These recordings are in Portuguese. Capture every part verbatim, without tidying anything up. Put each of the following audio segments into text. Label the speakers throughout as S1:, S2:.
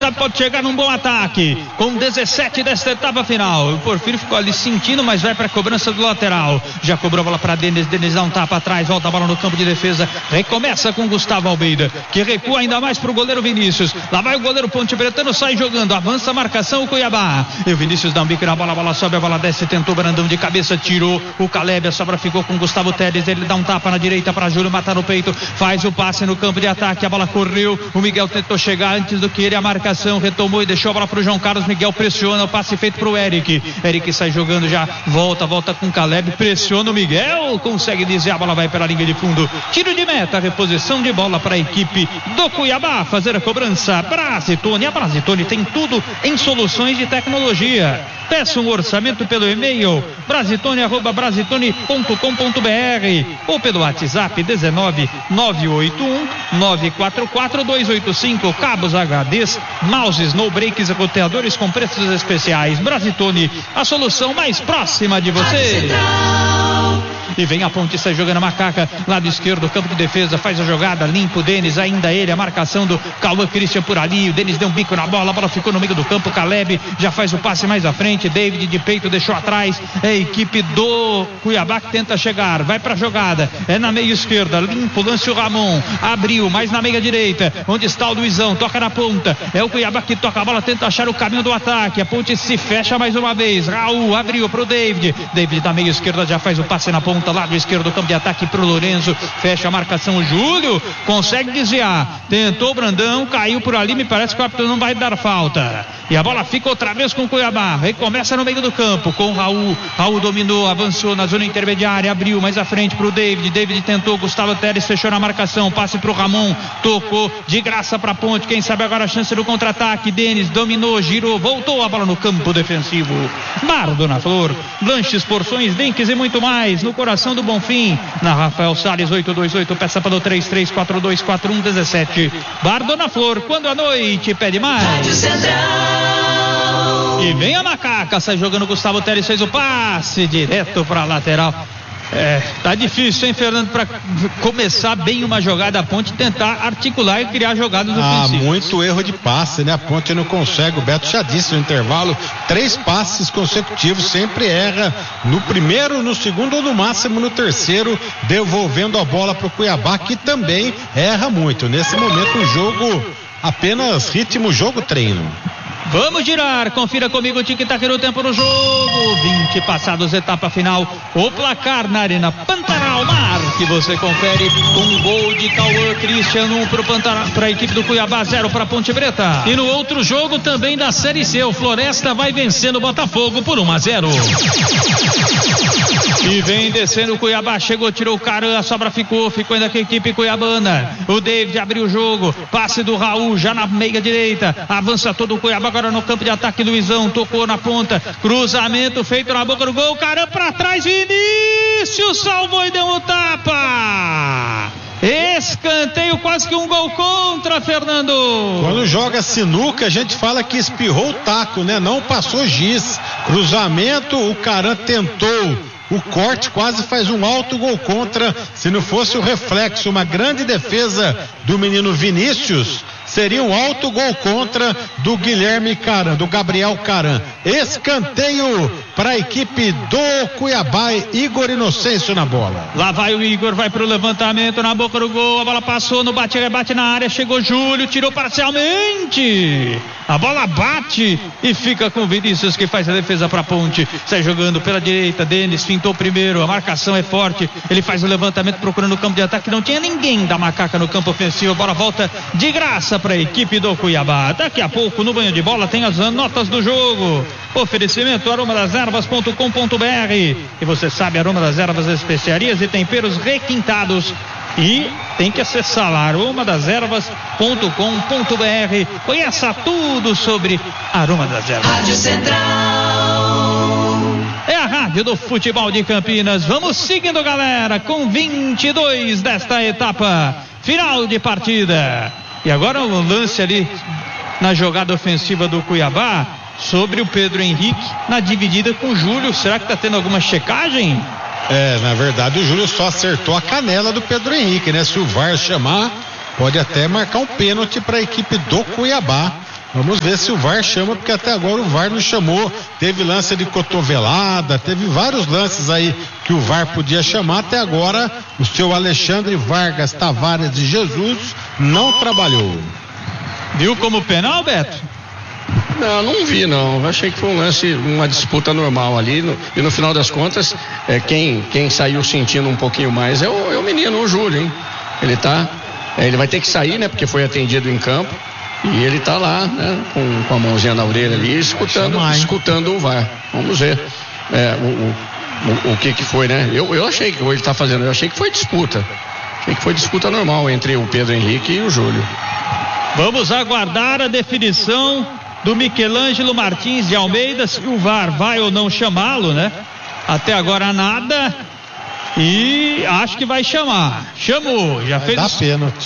S1: pode chegar num bom ataque, com dezessete desta etapa final. O Porfírio ficou ali sentindo, mas vai para a cobrança do lateral. Já cobrou a bola para Denis, Denis dá um tapa atrás, volta a bola no campo de defesa, recomeça com Gustavo Almeida, que recua ainda mais para o goleiro Vinícius. Lá vai o goleiro Ponte Pretano, sai jogando, avança a marcação o Cuiabá. E o Vinícius dá um bico na bola, a bola sobe, a bola desce, tentou Brandão de cabeça, tirou o Caleb, a sobra ficou com Gustavo Teles, ele dá um tapa na direita para Júlio, mata no peito, faz o passe no campo de ataque, a bola correu, o Miguel tentou chegar antes do que ele, a marcação retomou e deixou a bola para o João Carlos. Miguel pressiona, o passe feito para o Eric. Eric sai jogando já, volta, volta com Caleb, pressiona o Miguel, consegue dizer, a bola vai pela linha de fundo. Tiro de meta, reposição de bola para a equipe do Cuiabá fazer a cobrança. Brasitone, a Brasitone tem tudo em soluções de tecnologia. Peça um orçamento pelo e-mail brasitone arroba brasitone ponto com ponto br ou pelo WhatsApp dezenove nove oito um nove quatro quatro dois oito cinco. Cabos H Ds, mouses, no breaks e roteadores com preços especiais. Brasitone, a solução mais próxima de você. E vem a Ponte, sai jogando a Macaca, lado esquerdo, campo de defesa, faz a jogada, limpa o Denis, ainda ele, a marcação do Cauã Christian por ali, o Denis deu um bico na bola, a bola ficou no meio do campo, Caleb já faz o passe mais à frente, David de peito deixou atrás, é a equipe do Cuiabá que tenta chegar, vai pra jogada, é na meia esquerda, limpo, lance o Ramon, abriu, mais na meia direita, onde está o Luizão, toca na ponta, é o Cuiabá que toca a bola, tenta achar o caminho do ataque, a Ponte se fecha mais uma vez, Raul abriu pro David, David da meia esquerda já faz o passe na ponta, lado esquerdo do campo de ataque pro Lorenzo, fecha a marcação o Júlio, consegue desviar, tentou o Brandão, caiu por ali, me parece que o árbitro não vai dar falta, e a bola fica outra vez com o Cuiabá, recomeça no meio do campo, com o Raul, Raul dominou, avançou na zona intermediária, abriu mais à frente pro David, David tentou, Gustavo Teres fechou na marcação, passe pro Ramon, tocou de graça pra Ponte, quem sabe agora a chance do contra-ataque, Denis dominou, girou, voltou a bola no campo defensivo. Bar Dona Flor, lanches, porções, drinks e muito mais, no coração do Bonfim, na Rafael Salles oito dois oito, peça pelo três três quatro dois quatro um um sete. Bar Dona Flor, quando a noite pede mais. Rádio Central. E vem a Macaca, sai jogando, Gustavo Teres fez o passe direto para a lateral. É, tá difícil, hein, Fernando, para começar bem uma jogada, a Ponte tentar articular e criar jogadas ofensivas.
S2: Ah, muito erro de passe, né? A Ponte não consegue, o Beto já disse no intervalo, três passes consecutivos, sempre erra no primeiro, no segundo ou no máximo no terceiro, devolvendo a bola pro Cuiabá, que também erra muito. Nesse momento o jogo apenas ritmo, jogo, treino.
S1: Vamos girar, confira comigo o tic-tac no tempo do jogo, vinte passados, etapa final, o placar na Arena Pantanal Mar, que você confere com um gol de Cauã Christian, um pro Pantanal, para a equipe do Cuiabá, zero para Ponte Preta.
S3: E no outro jogo também da Série C, o Floresta vai vencendo o Botafogo por um a zero.
S1: E vem descendo o Cuiabá, chegou, tirou o Caran, a sobra ficou, ficou ainda com a equipe cuiabana. O David abriu o jogo, passe do Raul já na meia direita, avança todo o Cuiabá agora no campo de ataque, Luizão tocou na ponta, cruzamento feito na boca do gol, Caran pra trás, Vinícius salvou e deu um tapa. Escanteio, quase que um gol contra, Fernando.
S2: Quando joga sinuca, a gente fala que espirrou o taco, né? Não passou giz. Cruzamento, o Caran tentou o corte, quase faz um alto gol contra. Se não fosse o reflexo, uma grande defesa do menino Vinícius, seria um alto gol contra do Guilherme Caran, do Gabriel Caran. Escanteio para a equipe do Cuiabá, Igor Inocêncio na bola.
S1: Lá vai o Igor, vai para o levantamento na boca do gol, a bola passou no bate-rebate na área, chegou Júlio, tirou parcialmente, a bola bate e fica com o Vinícius, que faz a defesa para a Ponte, sai jogando pela direita, Denis fintou primeiro, a marcação é forte, ele faz o levantamento procurando o campo de ataque, não tinha ninguém da Macaca no campo ofensivo, a bola volta de graça para a equipe do Cuiabá. Daqui a pouco no banho de bola tem as notas do jogo. Oferecimento aroma das ervas ponto com ponto br. E você sabe, Aroma das Ervas, especiarias e temperos requintados. E tem que acessar lá aroma das ervas ponto com ponto br. Conheça tudo sobre Aroma das Ervas.
S4: Rádio Central.
S1: É a rádio do futebol de Campinas. Vamos seguindo, galera, com vinte e dois desta etapa final de partida. E agora o lance ali na jogada ofensiva do Cuiabá sobre o Pedro Henrique na dividida com o Júlio. Será que está tendo alguma checagem?
S2: É, na verdade o Júlio só acertou a canela do Pedro Henrique, né? Se o V A R chamar, pode até marcar um pênalti para a equipe do Cuiabá. Vamos ver se o V A R chama, porque até agora o V A R não chamou. Teve lance de cotovelada, teve vários lances aí que o V A R podia chamar. Até agora o seu Alexandre Vargas Tavares de Jesus não trabalhou.
S1: Viu como penal, Beto?
S4: Não, não vi não. Eu achei que foi um lance, uma disputa normal ali. No, e no final das contas, é, quem, quem saiu sentindo um pouquinho mais é o, é o menino, o Júlio, hein? Ele tá. É, ele vai ter que sair, né? Porque foi atendido em campo. E ele tá lá, né? Com, com a mãozinha na orelha ali, escutando, chamar, escutando o V A R. Vamos ver é, o, o, o, o que que foi, né? Eu, eu achei que ele tá fazendo, eu achei que foi disputa. Achei que foi disputa normal entre o Pedro Henrique e o Júlio.
S1: Vamos aguardar a definição do Michelangelo Martins de Almeida, se o V A R vai ou não chamá-lo, né? Até agora nada. E acho que vai chamar. Chamou, já
S2: vai
S1: fez.
S2: Dá pênalti.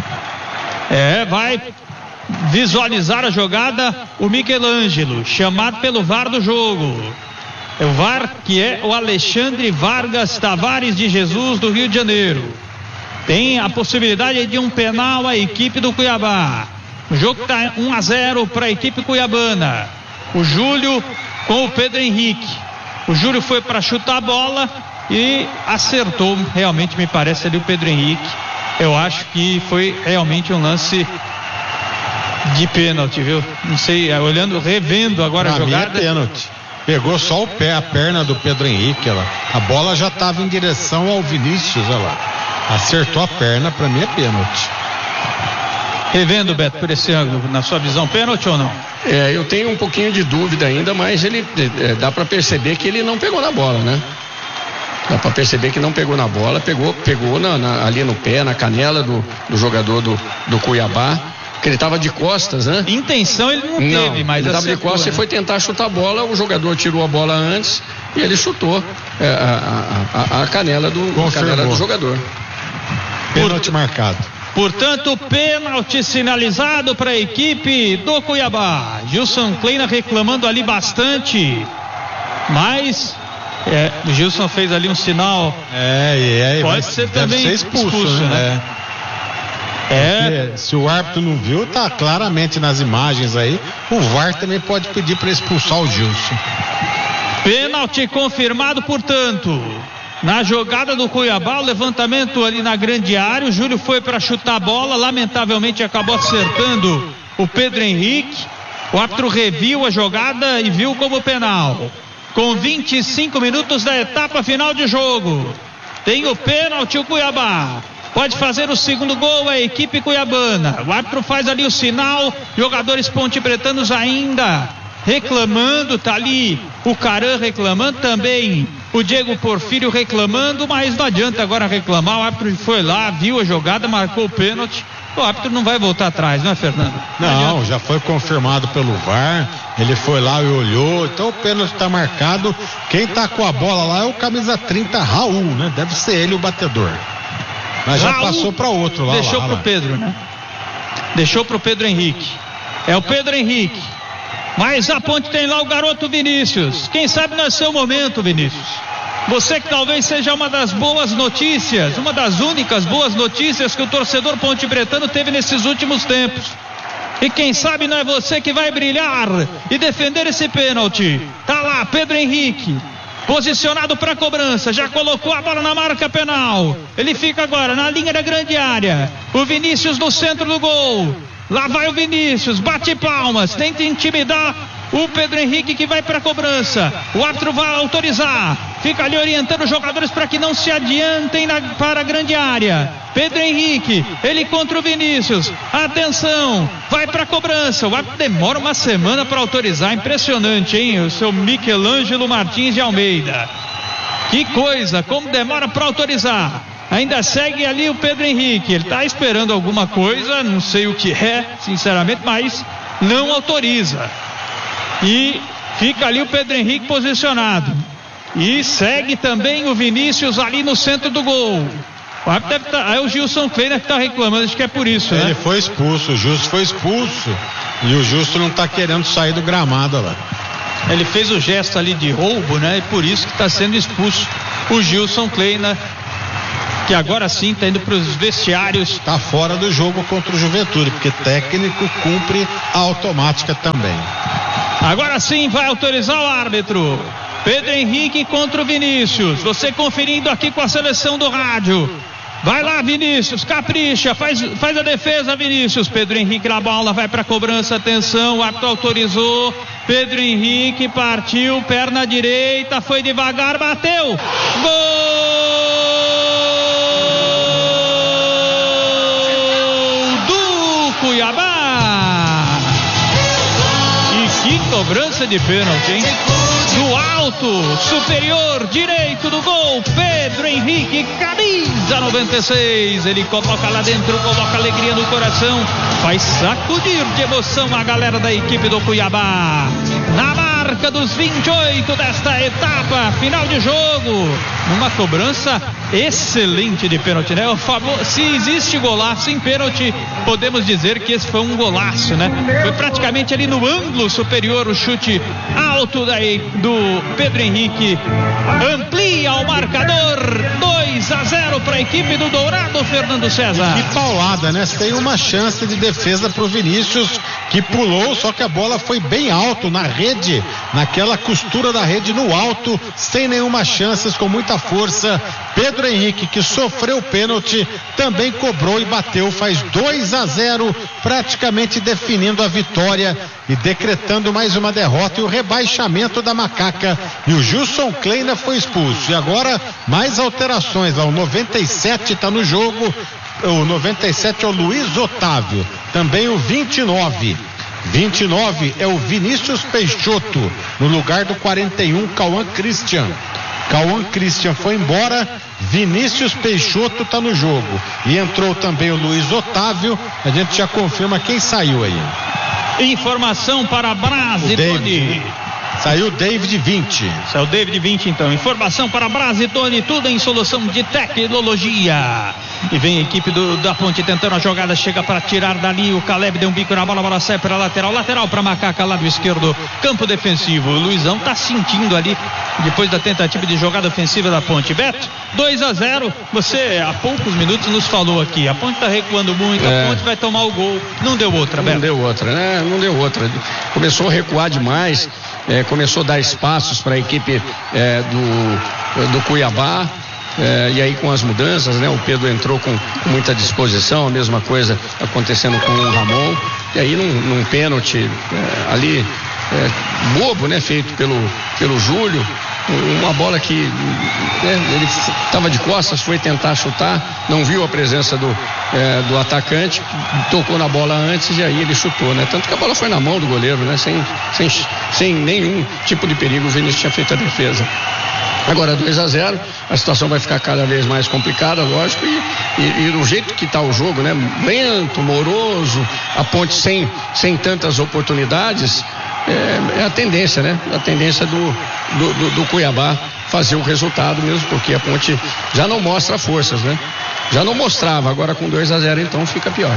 S1: É, vai visualizar a jogada o Michelangelo, chamado pelo V A R do jogo. É o V A R que é o Alexandre Vargas Tavares de Jesus do Rio de Janeiro. Tem a possibilidade de um penal à equipe do Cuiabá. O jogo está um a zero para a equipe cuiabana. O Júlio com o Pedro Henrique. O Júlio foi para chutar a bola e acertou, realmente me parece ali o Pedro Henrique. Eu acho que foi realmente um lance de pênalti, viu? Não sei, olhando, revendo agora
S2: pra
S1: a jogada.
S2: Mim é pênalti. Pegou só o pé, a perna do Pedro Henrique, ela. A bola já estava em direção ao Vinícius, olha lá. Acertou a perna, pra mim é pênalti.
S1: Revendo, Beto, por esse ângulo, na sua visão, pênalti ou não?
S4: É, eu tenho um pouquinho de dúvida ainda, mas ele é, dá para perceber que ele não pegou na bola, né? Dá para perceber que não pegou na bola, pegou, pegou na, na, ali no pé, na canela do, do jogador do, do Cuiabá, que ele estava de costas, né?
S1: Intenção ele não, não teve, mas
S4: ele estava de costas, né? E foi tentar chutar a bola, o jogador tirou a bola antes e ele chutou é, a, a, a, a canela do, a canela do jogador.
S2: Pênalti marcado.
S1: Portanto, pênalti sinalizado para a equipe do Cuiabá. Gilson Kleina reclamando ali bastante, mas é, o Gilson fez ali um sinal.
S2: É, é, é
S1: pode ser também ser expulso, expulso, né?
S2: É. É. Se o árbitro não viu, tá claramente nas imagens aí. O V A R também pode pedir para expulsar o Gilson.
S1: Pênalti confirmado, portanto. Na jogada do Cuiabá, o levantamento ali na grande área, o Júlio foi para chutar a bola, lamentavelmente acabou acertando o Pedro Henrique. O árbitro reviu a jogada e viu como penal. Com vinte e cinco minutos da etapa final de jogo, tem o pênalti o Cuiabá. Pode fazer o segundo gol a equipe cuiabana. O árbitro faz ali o sinal, jogadores ponte-pretanos ainda reclamando, tá ali o Caran reclamando também, o Diego Porfírio reclamando, mas não adianta agora reclamar. O árbitro foi lá, viu a jogada, marcou o pênalti. O árbitro não vai voltar atrás, não é, Fernando?
S2: Não, não já foi confirmado pelo V A R, ele foi lá e olhou, então o pênalti está marcado. Quem tá com a bola lá é o camisa trinta, Raul, né? Deve ser ele o batedor. Mas já Raul passou para outro lá.
S1: Deixou
S2: lá,
S1: pro
S2: lá.
S1: Pedro, né? Deixou pro Pedro Henrique. É o Pedro Henrique. Mas a ponte tem lá o garoto Vinícius. Quem sabe não é seu momento, Vinícius. Você que talvez seja uma das boas notícias, uma das únicas boas notícias que o torcedor ponte-pretano teve nesses últimos tempos. E quem sabe não é você que vai brilhar e defender esse pênalti. Tá lá, Pedro Henrique, posicionado para cobrança, já colocou a bola na marca penal. Ele fica agora na linha da grande área. O Vinícius no centro do gol. Lá vai o Vinícius, bate palmas, tenta intimidar o Pedro Henrique, que vai para a cobrança. O árbitro vai autorizar, fica ali orientando os jogadores para que não se adiantem na, para a grande área. Pedro Henrique, ele contra o Vinícius, atenção, vai para a cobrança. O árbitro demora uma semana para autorizar, impressionante, hein? O seu Michelangelo Martins de Almeida. Que coisa, como demora para autorizar. Ainda segue ali o Pedro Henrique, ele está esperando alguma coisa, não sei o que é, sinceramente, mas não autoriza. E fica ali o Pedro Henrique posicionado. E segue também o Vinícius ali no centro do gol. O árbitro deve tá, é o Gilson Kleina que está reclamando, acho que é por isso,
S2: ele
S1: né?
S2: Ele foi expulso, o Justo foi expulso. E o Justo não está querendo sair do gramado lá.
S1: Ele fez o gesto ali de roubo, né? E por isso que está sendo expulso o Gilson Kleina, que agora sim está indo para os vestiários.
S2: Está fora do jogo contra o Juventude, porque técnico cumpre a automática também.
S1: Agora sim vai autorizar o árbitro. Pedro Henrique contra o Vinícius. Você conferindo aqui com a seleção do rádio. Vai lá, Vinícius, capricha, faz, faz a defesa, Vinícius. Pedro Henrique na bola, vai pra cobrança, atenção, o árbitro autorizou. Pedro Henrique partiu, perna direita, foi devagar, bateu. Gol do Cuiabá. E que cobrança de pênalti, hein? Do alto, superior direito do gol, Pedro Henrique, camisa noventa e seis. Ele coloca lá dentro, coloca alegria no coração, faz sacudir de emoção a galera da equipe do Cuiabá. Na marca dos vinte e oito desta etapa, final de jogo, uma cobrança excelente de pênalti, né? O favor, se existe golaço em pênalti, podemos dizer que esse foi um golaço, né? Foi praticamente ali no ângulo superior o chute alto daí do Pedro Henrique, amplia o marcador, dois a zero para a equipe do Dourado, Fernando César.
S2: Que paulada, né? Tem uma chance de defesa para o Vinícius, que pulou, só que a bola foi bem alto na rede, naquela costura da rede no alto, sem nenhuma chance, com muita força. Pedro Henrique, que sofreu o pênalti, também cobrou e bateu, faz dois a zero, praticamente definindo a vitória e decretando mais uma derrota e o rebaixamento da Macaca. E o Gilson Kleina foi expulso. E agora mais alterações. O noventa e sete está no jogo. O noventa e sete é o Luiz Otávio. Também o vinte e nove. vinte e nove é o Vinícius Peixoto, no lugar do quarenta e um, Cauã Christian. Cauã Christian foi embora, Vinícius Peixoto está no jogo. E entrou também o Luiz Otávio. A gente já confirma quem saiu aí.
S1: Informação para Brasitone.
S2: Saiu o David vinte.
S1: Saiu o David vinte, então. Informação para Brasitone, tudo em solução de tecnologia. E vem a equipe do, da Ponte tentando a jogada, chega para tirar dali. O Caleb deu um bico na bola, a bola sai para a lateral. Lateral para Macaca, lado esquerdo, campo defensivo. O Luizão tá sentindo ali, depois da tentativa de jogada ofensiva da Ponte. Beto, dois a zero. Você há poucos minutos nos falou aqui. A Ponte tá recuando muito, é. A Ponte vai tomar o gol. Não deu outra, Beto.
S4: Não deu outra, né? Não deu outra. Começou a recuar demais. É, começou a dar espaços para a equipe é, do, do Cuiabá, é, e aí com as mudanças, né? O Pedro entrou com, com muita disposição, a mesma coisa acontecendo com o Ramon, e aí num, num pênalti é, ali é, bobo, né? Feito pelo, pelo Júlio, uma bola que né, ele estava de costas, foi tentar chutar, não viu a presença do, é, do atacante, tocou na bola antes e aí ele chutou, né? Tanto que a bola foi na mão do goleiro, né? Sem, sem, sem nenhum tipo de perigo, o Vinícius tinha feito a defesa. Agora dois a zero, a situação vai ficar cada vez mais complicada, lógico, e, e, e do jeito que está o jogo, né? Lento, moroso, a Ponte sem, sem tantas oportunidades, é, é a tendência, né? A tendência do, do, do, do Cuiabá fazer o resultado mesmo, porque a Ponte já não mostra forças, né? Já não mostrava, agora com dois a zero então fica pior.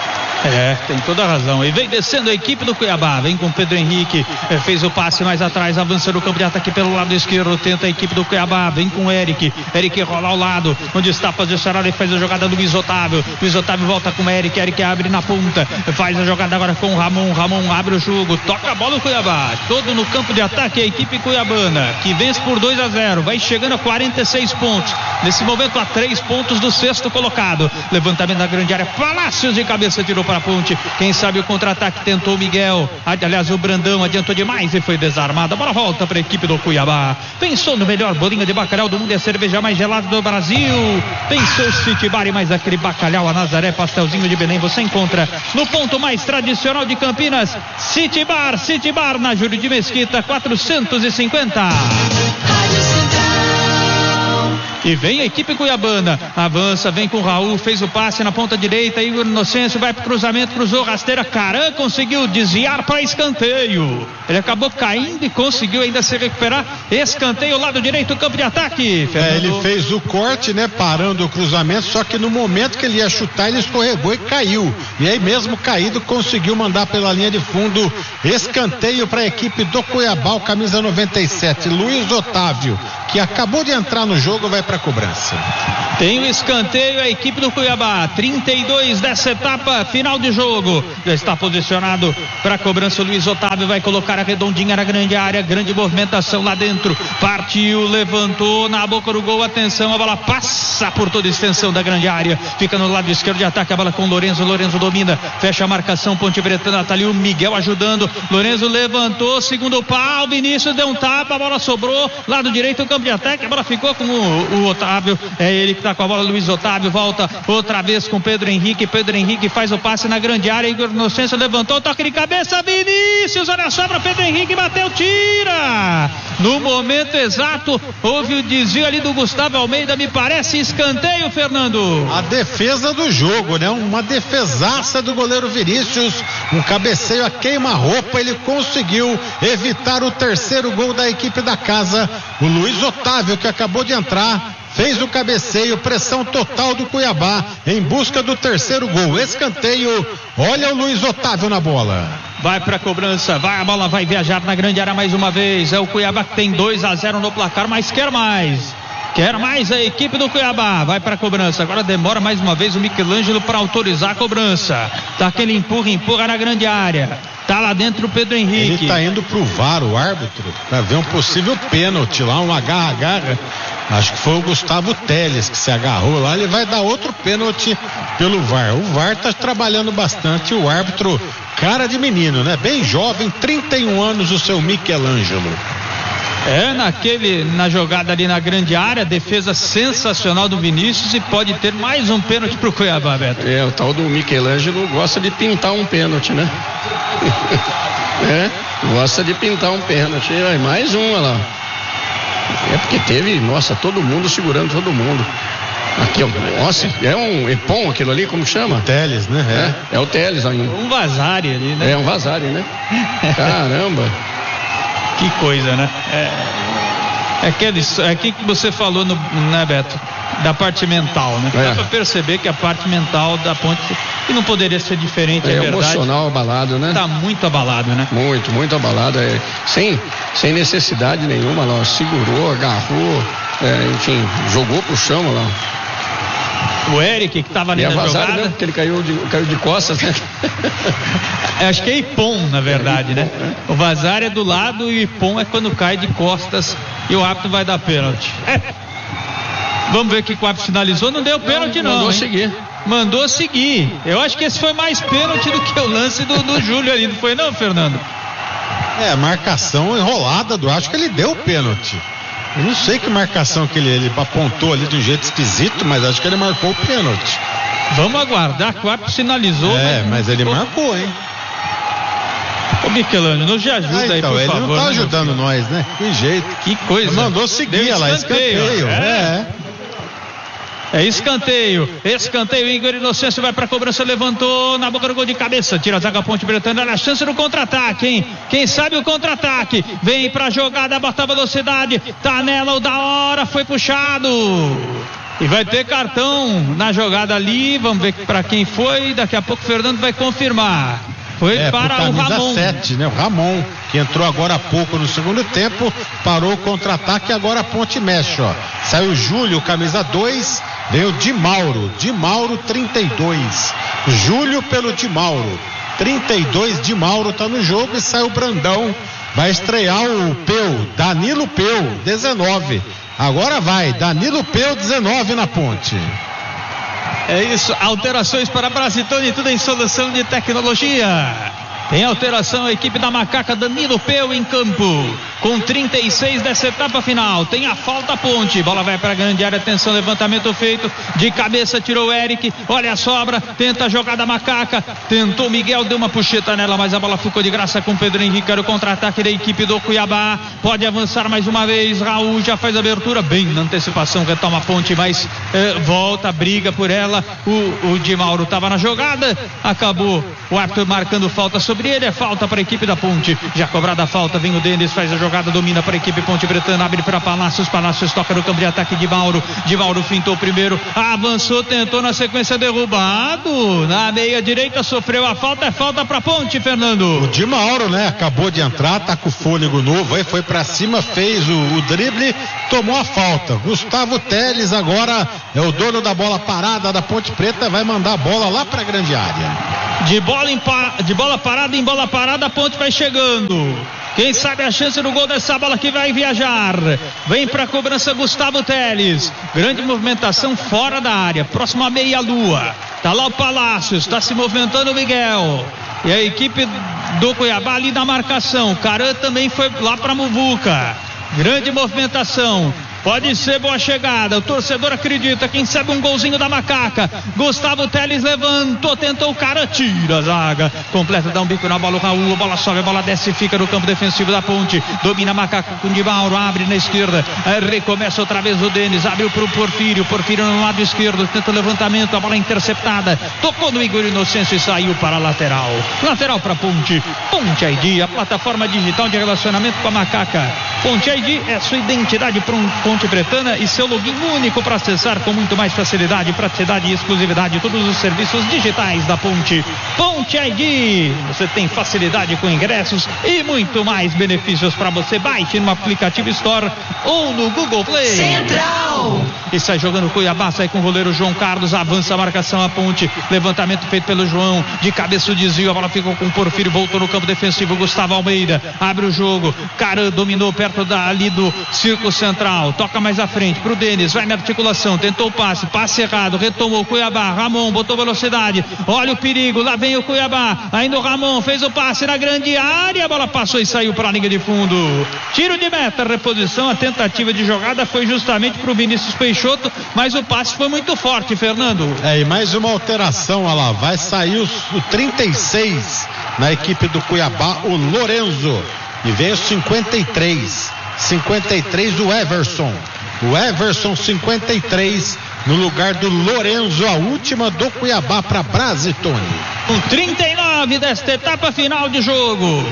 S1: É, tem toda a razão. E vem descendo a equipe do Cuiabá, vem com o Pedro Henrique, é, fez o passe mais atrás, avança no campo de ataque pelo lado esquerdo, tenta a equipe do Cuiabá, vem com o Eric, Eric rola ao lado, onde está posicionado e faz a jogada do Luiz Otávio, Luiz Otávio volta com o Eric, Eric abre na ponta, faz a jogada agora com o Ramon, Ramon abre o jogo, toca a bola o Cuiabá, todo no campo de ataque a equipe cuiabana, que vence por dois a zero, vai chegando a quarenta e seis pontos, nesse momento a três pontos do sexto colocado, levantamento da grande área, Palácios de cabeça tirou para a Ponte, quem sabe o contra-ataque tentou o Miguel, aliás o Brandão adiantou demais e foi desarmado, a bola volta para a equipe do Cuiabá, pensou no melhor bolinho de bacalhau do mundo e a cerveja mais gelada do Brasil, pensou City Bar e mais aquele bacalhau a Nazaré, pastelzinho de Belém, você encontra no ponto mais tradicional de Campinas, City Bar, City Bar na Júlio de Mesquita quatrocentos e cinquenta. E vem a equipe cuiabana, avança, vem com o Raul, fez o passe na ponta direita, Igor Inocêncio vai pro cruzamento, cruzou rasteira, Caran conseguiu desviar para escanteio, ele acabou caindo e conseguiu ainda se recuperar, escanteio lado direito, campo de ataque.
S2: É, ele fez o corte, né, parando o cruzamento, só que no momento que ele ia chutar, ele escorregou e caiu, e aí mesmo caído conseguiu mandar pela linha de fundo, escanteio para a equipe do Cuiabá, o camisa noventa e sete, Luiz Otávio, que acabou de entrar no jogo, vai para a cobrança.
S1: Tem o escanteio, a equipe do Cuiabá, trinta e dois dessa etapa, final de jogo. Já está posicionado para a cobrança. O Luiz Otávio vai colocar a redondinha na grande área, grande movimentação lá dentro. Partiu, levantou na boca do gol. Atenção, a bola passa por toda a extensão da grande área. Fica no lado esquerdo de ataque, a bola com o Lorenzo. Lorenzo domina, fecha a marcação. Ponte Pretana, tá ali o Miguel ajudando. Lorenzo levantou, segundo pau. Vinícius deu um tapa, a bola sobrou. Lado direito, o campo de ataque. A bola ficou com o, o Otávio. É ele que tá com a bola. Luiz Otávio volta outra vez com Pedro Henrique. Pedro Henrique faz o passe na grande área. Igor Inocêncio levantou, toque de cabeça. Vinícius, olha só para Pedro Henrique, bateu, tira. No momento exato, houve o desvio ali do Gustavo Almeida, me parece escanteio, Fernando.
S2: A defesa do jogo, né? Uma defesaça do goleiro Vinícius, um cabeceio a queima-roupa, ele conseguiu evitar o terceiro gol da equipe da casa. O Luiz Otávio, que acabou de entrar, fez o cabeceio, pressão total do Cuiabá em busca do terceiro gol. Escanteio, olha o Luiz Otávio na bola.
S1: Vai para a cobrança, vai, a bola vai viajar na grande área mais uma vez. É o Cuiabá que tem dois a zero no placar, mas quer mais. Quer mais a equipe do Cuiabá. Vai para a cobrança. Agora demora mais uma vez o Michelangelo para autorizar a cobrança. Tá aquele empurra, empurra na grande área. Tá lá dentro o Pedro Henrique.
S2: Ele tá indo pro V A R, o árbitro, para ver um possível pênalti lá, um agarra-agarra. Acho que foi o Gustavo Teles que se agarrou lá. Ele vai dar outro pênalti pelo V A R. O V A R tá trabalhando bastante. O árbitro, cara de menino, né? Bem jovem, trinta e um anos, o seu Michelangelo.
S1: É, naquele, na jogada ali na grande área, defesa sensacional do Vinícius, e pode ter mais um pênalti pro Cuiabá, Beto.
S4: É, o tal do Michelangelo gosta de pintar um pênalti, né? É, gosta de pintar um pênalti. Aí, mais um, olha lá. É porque teve, nossa, todo mundo segurando todo mundo. Aqui, ó, nossa, é um Epon aquilo ali, como chama?
S2: O Teles, né?
S4: É, é o Teles ainda.
S1: Um Vazari ali, né?
S4: É um Vazari, né? Caramba.
S1: Que coisa, né? É, é aquele, é aquilo que você falou, no, né, Beto? Da parte mental, né?
S4: É.
S1: Dá pra perceber que a parte mental da Ponte, que não poderia ser diferente, é,
S4: é
S1: verdade.
S4: emocional abalado, né?
S1: Tá muito abalado, né?
S4: Muito, muito abalado. É, sem, sem necessidade nenhuma lá. Segurou, agarrou, é, enfim, jogou pro chão lá.
S1: O Eric, que estava ali
S4: e
S1: na
S4: é
S1: jogada.
S4: Mesmo, porque ele caiu de, caiu de costas, né?
S1: Acho que é Ipom, na verdade,
S4: é,
S1: né? O Vazar é do lado e o Ipom é quando cai de costas e o árbitro vai dar pênalti. É. Vamos ver o que o árbitro finalizou. Não deu pênalti, não.
S4: Mandou
S1: hein?
S4: seguir.
S1: Mandou seguir. Eu acho que esse foi mais pênalti do que o lance do, do Júlio ali, não foi não, Fernando?
S2: É, marcação enrolada do. Acho que ele deu o pênalti. Eu não sei que marcação que ele, ele apontou ali de um jeito esquisito, mas acho que ele marcou o pênalti.
S1: Vamos aguardar que o árbitro sinalizou.
S2: É, mas, mas ele o... marcou, hein?
S1: Ô Michelangelo, nos ajuda ah, então, aí, por
S2: ele
S1: favor.
S2: Ele não tá ajudando nós, né? Que jeito.
S1: Que coisa.
S2: Mandou seguir lá, escanteio. É. é.
S1: É escanteio, escanteio, Igor Inocêncio vai pra cobrança, levantou na boca do gol de cabeça, tira a zaga Ponte Pretana, olha a chance do contra-ataque, hein? Quem sabe o contra-ataque, vem pra jogada, bota a velocidade, tá nela, o da hora, foi puxado. E vai ter cartão na jogada ali, vamos ver pra quem foi, daqui a pouco o Fernando vai confirmar. Foi
S2: é,
S1: para o Ramon.
S2: sete, né? O Ramon, que entrou agora há pouco no segundo tempo, parou o contra-ataque e agora a Ponte mexe, ó. Saiu o Júlio, camisa dois, veio o Di Mauro, Di Mauro trinta e dois. Júlio pelo Di Mauro, trinta e dois, Di Mauro tá no jogo e sai o Brandão. Vai estrear o Peu, Danilo Peu, dezenove. Agora vai, Danilo Peu, dezenove na Ponte.
S1: É isso, alterações para a Brasitone, tudo em solução de tecnologia. Tem alteração, a equipe da Macaca, Danilo Peu em campo, com trinta e seis dessa etapa final. Tem a falta Ponte, bola vai para a grande área, atenção, levantamento feito, de cabeça tirou o Eric, olha a sobra, tenta a jogada Macaca, tentou o Miguel, deu uma puxeta nela, mas a bola ficou de graça com o Pedro Henrique, era o contra-ataque da equipe do Cuiabá, pode avançar mais uma vez, Raul já faz a abertura, bem na antecipação, retoma a Ponte, mas eh, volta, briga por ela, o, o Di Mauro estava na jogada, acabou o árbitro marcando falta sobre sobre ele, é falta para a equipe da Ponte. Já cobrada a falta, vem o Denis, faz a jogada, domina para a equipe Ponte Pretana, abre para Palácios, Palácios toca no campo de ataque de Mauro, de Mauro fintou primeiro, avançou, tentou na sequência, derrubado, na meia direita, sofreu a falta, é falta para Ponte, Fernando.
S2: O de Mauro, né, acabou de entrar, tá com fôlego novo, aí foi para cima, fez o, o drible, tomou a falta. Gustavo Teles agora é o dono da bola parada da Ponte Preta, vai mandar a bola lá para a grande área.
S1: De bola, em pa... de bola parada em bola parada, a Ponte vai chegando. Quem sabe a chance do gol dessa bola que vai viajar. Vem para a cobrança Gustavo Teles. Grande movimentação fora da área, próximo à meia-lua. Tá lá o Palácios, está se movimentando o Miguel. E a equipe do Cuiabá ali na marcação. Caran também foi lá para Muvuca. Grande movimentação. Pode ser boa chegada, o torcedor acredita, quem sabe um golzinho da Macaca. Gustavo Teles levantou, tentou o cara, tira a zaga, completa, dá um bico na bola, o Raul, a bola sobe, a bola desce, fica no campo defensivo da Ponte, domina a Macaca com o de Mauro, abre na esquerda, recomeça outra vez o Denis, abriu pro Porfírio, Porfírio no lado esquerdo, tenta o levantamento, a bola interceptada, tocou no Igor Inocêncio e saiu para a lateral, lateral para Ponte, Ponte I D, a plataforma digital de relacionamento com a Macaca. Ponte I D é sua identidade para um Ponte Pretana e seu login único para acessar com muito mais facilidade, praticidade e exclusividade todos os serviços digitais da Ponte. Ponte I D, você tem facilidade com ingressos e muito mais benefícios para você. Baixe no aplicativo Store ou no Google Play.
S5: Central!
S1: E sai jogando Cuiabá, sai com o goleiro João Carlos, avança a marcação a Ponte, levantamento feito pelo João, de cabeça o desvio, a bola ficou com o Porfírio, voltou no campo defensivo, Gustavo Almeida, abre o jogo, Caran dominou perto da, ali do círculo central, toca mais à frente pro Denis, vai na articulação, tentou o passe, passe errado, retomou o Cuiabá, Ramon botou velocidade, olha o perigo, lá vem o Cuiabá, ainda o Ramon fez o passe na grande área, a bola passou e saiu para a linha de fundo, tiro de meta, reposição, a tentativa de jogada foi justamente pro Vinícius Peixoto, mas o passe foi muito forte, Fernando.
S2: É, e mais uma alteração, olha lá, vai sair o, o trinta e seis na equipe do Cuiabá, o Lorenzo, e vem o cinquenta e três, cinquenta e três o Everson, o Everson cinquenta e três no lugar do Lorenzo, a última do Cuiabá para Brasitone.
S1: Com trinta e nove desta etapa final de jogo.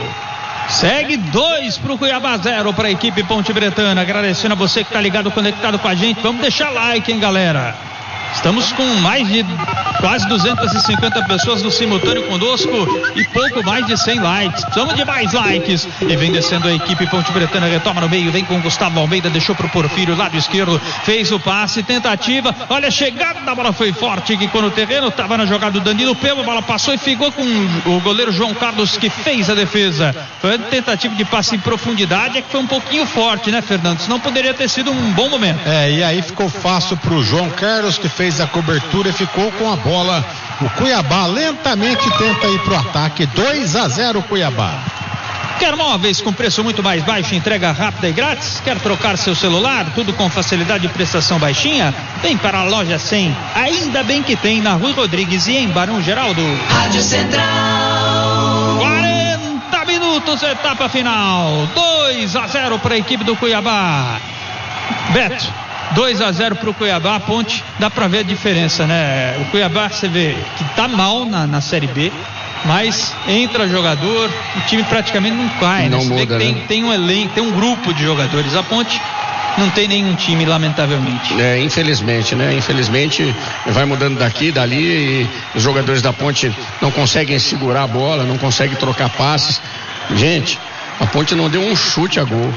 S1: Segue dois pro Cuiabá, zero para a equipe Ponte Pretana. Agradecendo a você que tá ligado, conectado com a gente. Vamos deixar like, hein, galera? Estamos com mais de quase duzentas e cinquenta pessoas no simultâneo conosco e pouco mais de cem likes. Precisamos de mais likes. E vem descendo a equipe Ponte Pretana, retoma no meio, vem com o Gustavo Almeida, deixou pro Porfírio, lado esquerdo, fez o passe, tentativa, olha a chegada da bola foi forte, quicou no terreno, tava na jogada do Danilo, pegou, a bola passou e ficou com o goleiro João Carlos que fez a defesa. Foi uma tentativa de passe em profundidade, é que foi um pouquinho forte, né, Fernando? Senão poderia ter sido um bom momento.
S2: É, e aí ficou fácil pro João Carlos, que fez a cobertura e ficou com a bola. O Cuiabá lentamente tenta ir pro ataque. dois a zero Cuiabá.
S1: Quer móveis com preço muito mais baixo, entrega rápida e grátis? Quer trocar seu celular? Tudo com facilidade e prestação baixinha? Vem para a Loja cem. Ainda bem que tem na Rui Rodrigues e em Barão Geraldo.
S5: Rádio Central.
S1: quarenta minutos, etapa final. dois a zero para a equipe do Cuiabá. Beto, dois a zero para o Cuiabá, a Ponte, dá para ver a diferença, né? O Cuiabá, você vê que tá mal na, na Série B, mas entra jogador, o time praticamente não cai,
S4: não
S1: né? Você
S4: muda,
S1: vê que tem,
S4: né?
S1: tem um elenco, tem um grupo de jogadores. A Ponte não tem nenhum time, lamentavelmente.
S4: É, infelizmente, né? Infelizmente vai mudando daqui, dali e os jogadores da Ponte não conseguem segurar a bola, não conseguem trocar passes. Gente, a Ponte não deu um chute a gol.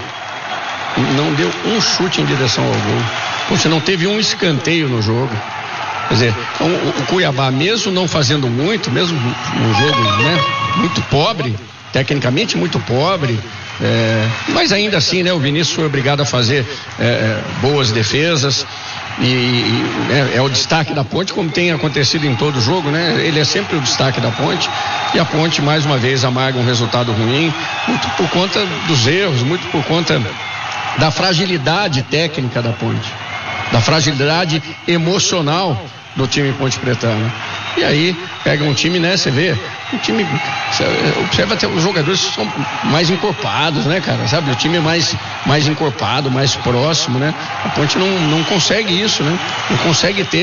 S4: Não deu um chute em direção ao gol. Você não teve um escanteio no jogo. Quer dizer, o, o Cuiabá, mesmo não fazendo muito, mesmo no jogo, né, muito pobre, tecnicamente muito pobre, é, mas ainda assim, né, o Vinícius foi obrigado a fazer é, boas defesas. E, e é, é o destaque da Ponte, como tem acontecido em todo jogo, né? Ele é sempre o destaque da Ponte, e a Ponte mais uma vez amarga um resultado ruim, muito por conta dos erros, muito por conta da fragilidade técnica da Ponte, da fragilidade emocional do time Ponte Pretana. E aí pega um time, né, você vê, um time, você observa até os jogadores são mais encorpados, né, cara, sabe, o time é mais, mais encorpado, mais próximo, né, a Ponte não, não consegue isso, né, não consegue ter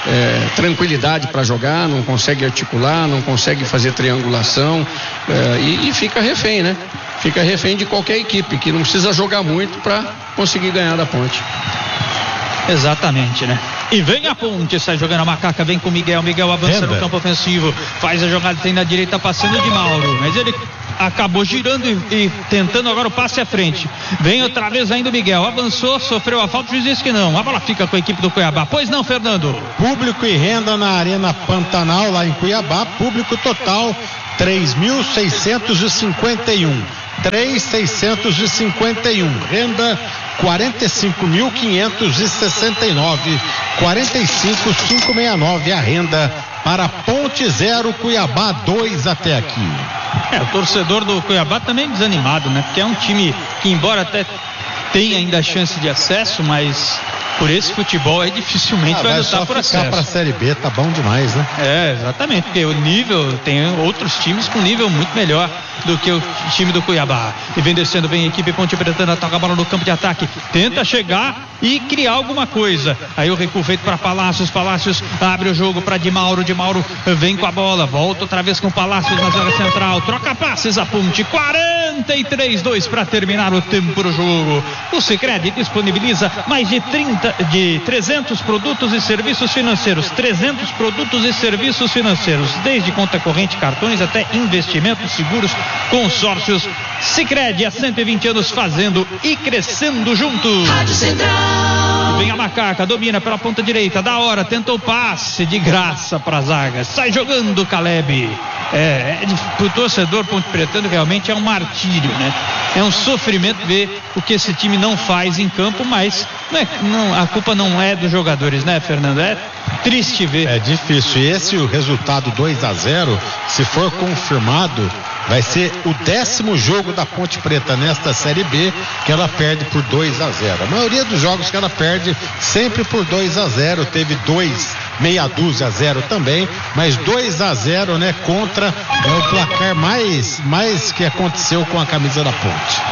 S4: é, tranquilidade para jogar, não consegue articular, não consegue fazer triangulação é, e, e fica refém, né? Fica refém de qualquer equipe que não precisa jogar muito para conseguir ganhar da Ponte.
S1: Exatamente, né? E vem a Ponte, sai jogando a Macaca, vem com o Miguel, Miguel avança Renda. no campo ofensivo, faz a jogada, tem na direita passando de Mauro, mas ele acabou girando e, e tentando agora o passe à frente. Vem outra vez ainda o Miguel, avançou, sofreu a falta, o juiz disse que não, a bola fica com a equipe do Cuiabá. Pois não, Fernando?
S2: Público e renda na Arena Pantanal, lá em Cuiabá, público total três mil seiscentos e cinquenta e um. três mil seiscentos e cinquenta e um, renda quarenta e cinco mil quinhentos e sessenta e nove, quarenta e cinco mil quinhentos e sessenta e nove a renda para Ponte zero, Cuiabá dois até aqui.
S1: É, o torcedor do Cuiabá também desanimado, né? Porque é um time que, embora até tenha ainda a chance de acesso, mas por esse futebol aí dificilmente ah, vai, vai lutar por acesso.
S2: Para a Série B tá bom demais, né?
S1: É, exatamente, porque o nível, tem outros times com nível muito melhor do que o time do Cuiabá. E vem descendo bem a equipe Ponte Pretana, toca a bola no campo de ataque, tenta chegar e criar alguma coisa. Aí o recuo feito para Palácios, Palácios abre o jogo para Di Mauro, Di Mauro vem com a bola, volta outra vez com Palácios na zona central, troca passes a Ponte, quarenta e três, dois para terminar o tempo do jogo. O Sicredi disponibiliza mais de trinta, de trezentos produtos e serviços financeiros, trezentos produtos e serviços financeiros, desde conta corrente, cartões até investimentos, seguros, consórcios. Sicredi há cento e vinte anos fazendo e crescendo juntos.
S5: Rádio Central.
S1: Vem a Macaca, domina pela ponta direita, da hora, tentou passe de graça para a zaga, sai jogando Caleb. É, é pro torcedor ponte pretano realmente é um martírio, né? É um sofrimento ver o que esse time não faz em campo, mas não é, não, a culpa não é dos jogadores, né, Fernando? É triste ver.
S2: É difícil. E esse o resultado dois a zero, se for confirmado, vai ser o décimo jogo da Ponte Preta nesta Série B que ela perde por dois a zero. A maioria dos jogos que ela perde sempre por dois a zero. Teve dois, meia dúzia a zero também, mas dois a zero, né, contra é o placar mais, mais que aconteceu com a camisa da Ponte.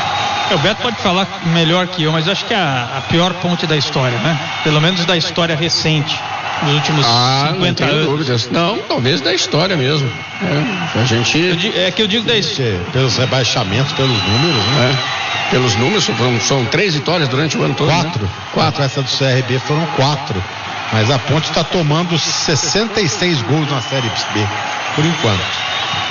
S1: O Beto pode falar melhor que eu, mas acho que é a, a pior Ponte da história, né? Pelo menos da história recente, dos últimos
S4: ah,
S1: cinquenta
S4: não
S1: anos.
S4: Dúvidas. Não, talvez da história mesmo. É, a gente...
S1: Digo, é que eu digo da história.
S2: Pelos rebaixamentos, pelos números, né?
S4: É, pelos números, são, são três vitórias durante o ano todo.
S2: Quatro.
S4: Né?
S2: Quatro. Essa do C R B foram quatro. Mas a Ponte está tomando sessenta e seis gols na Série B, por enquanto.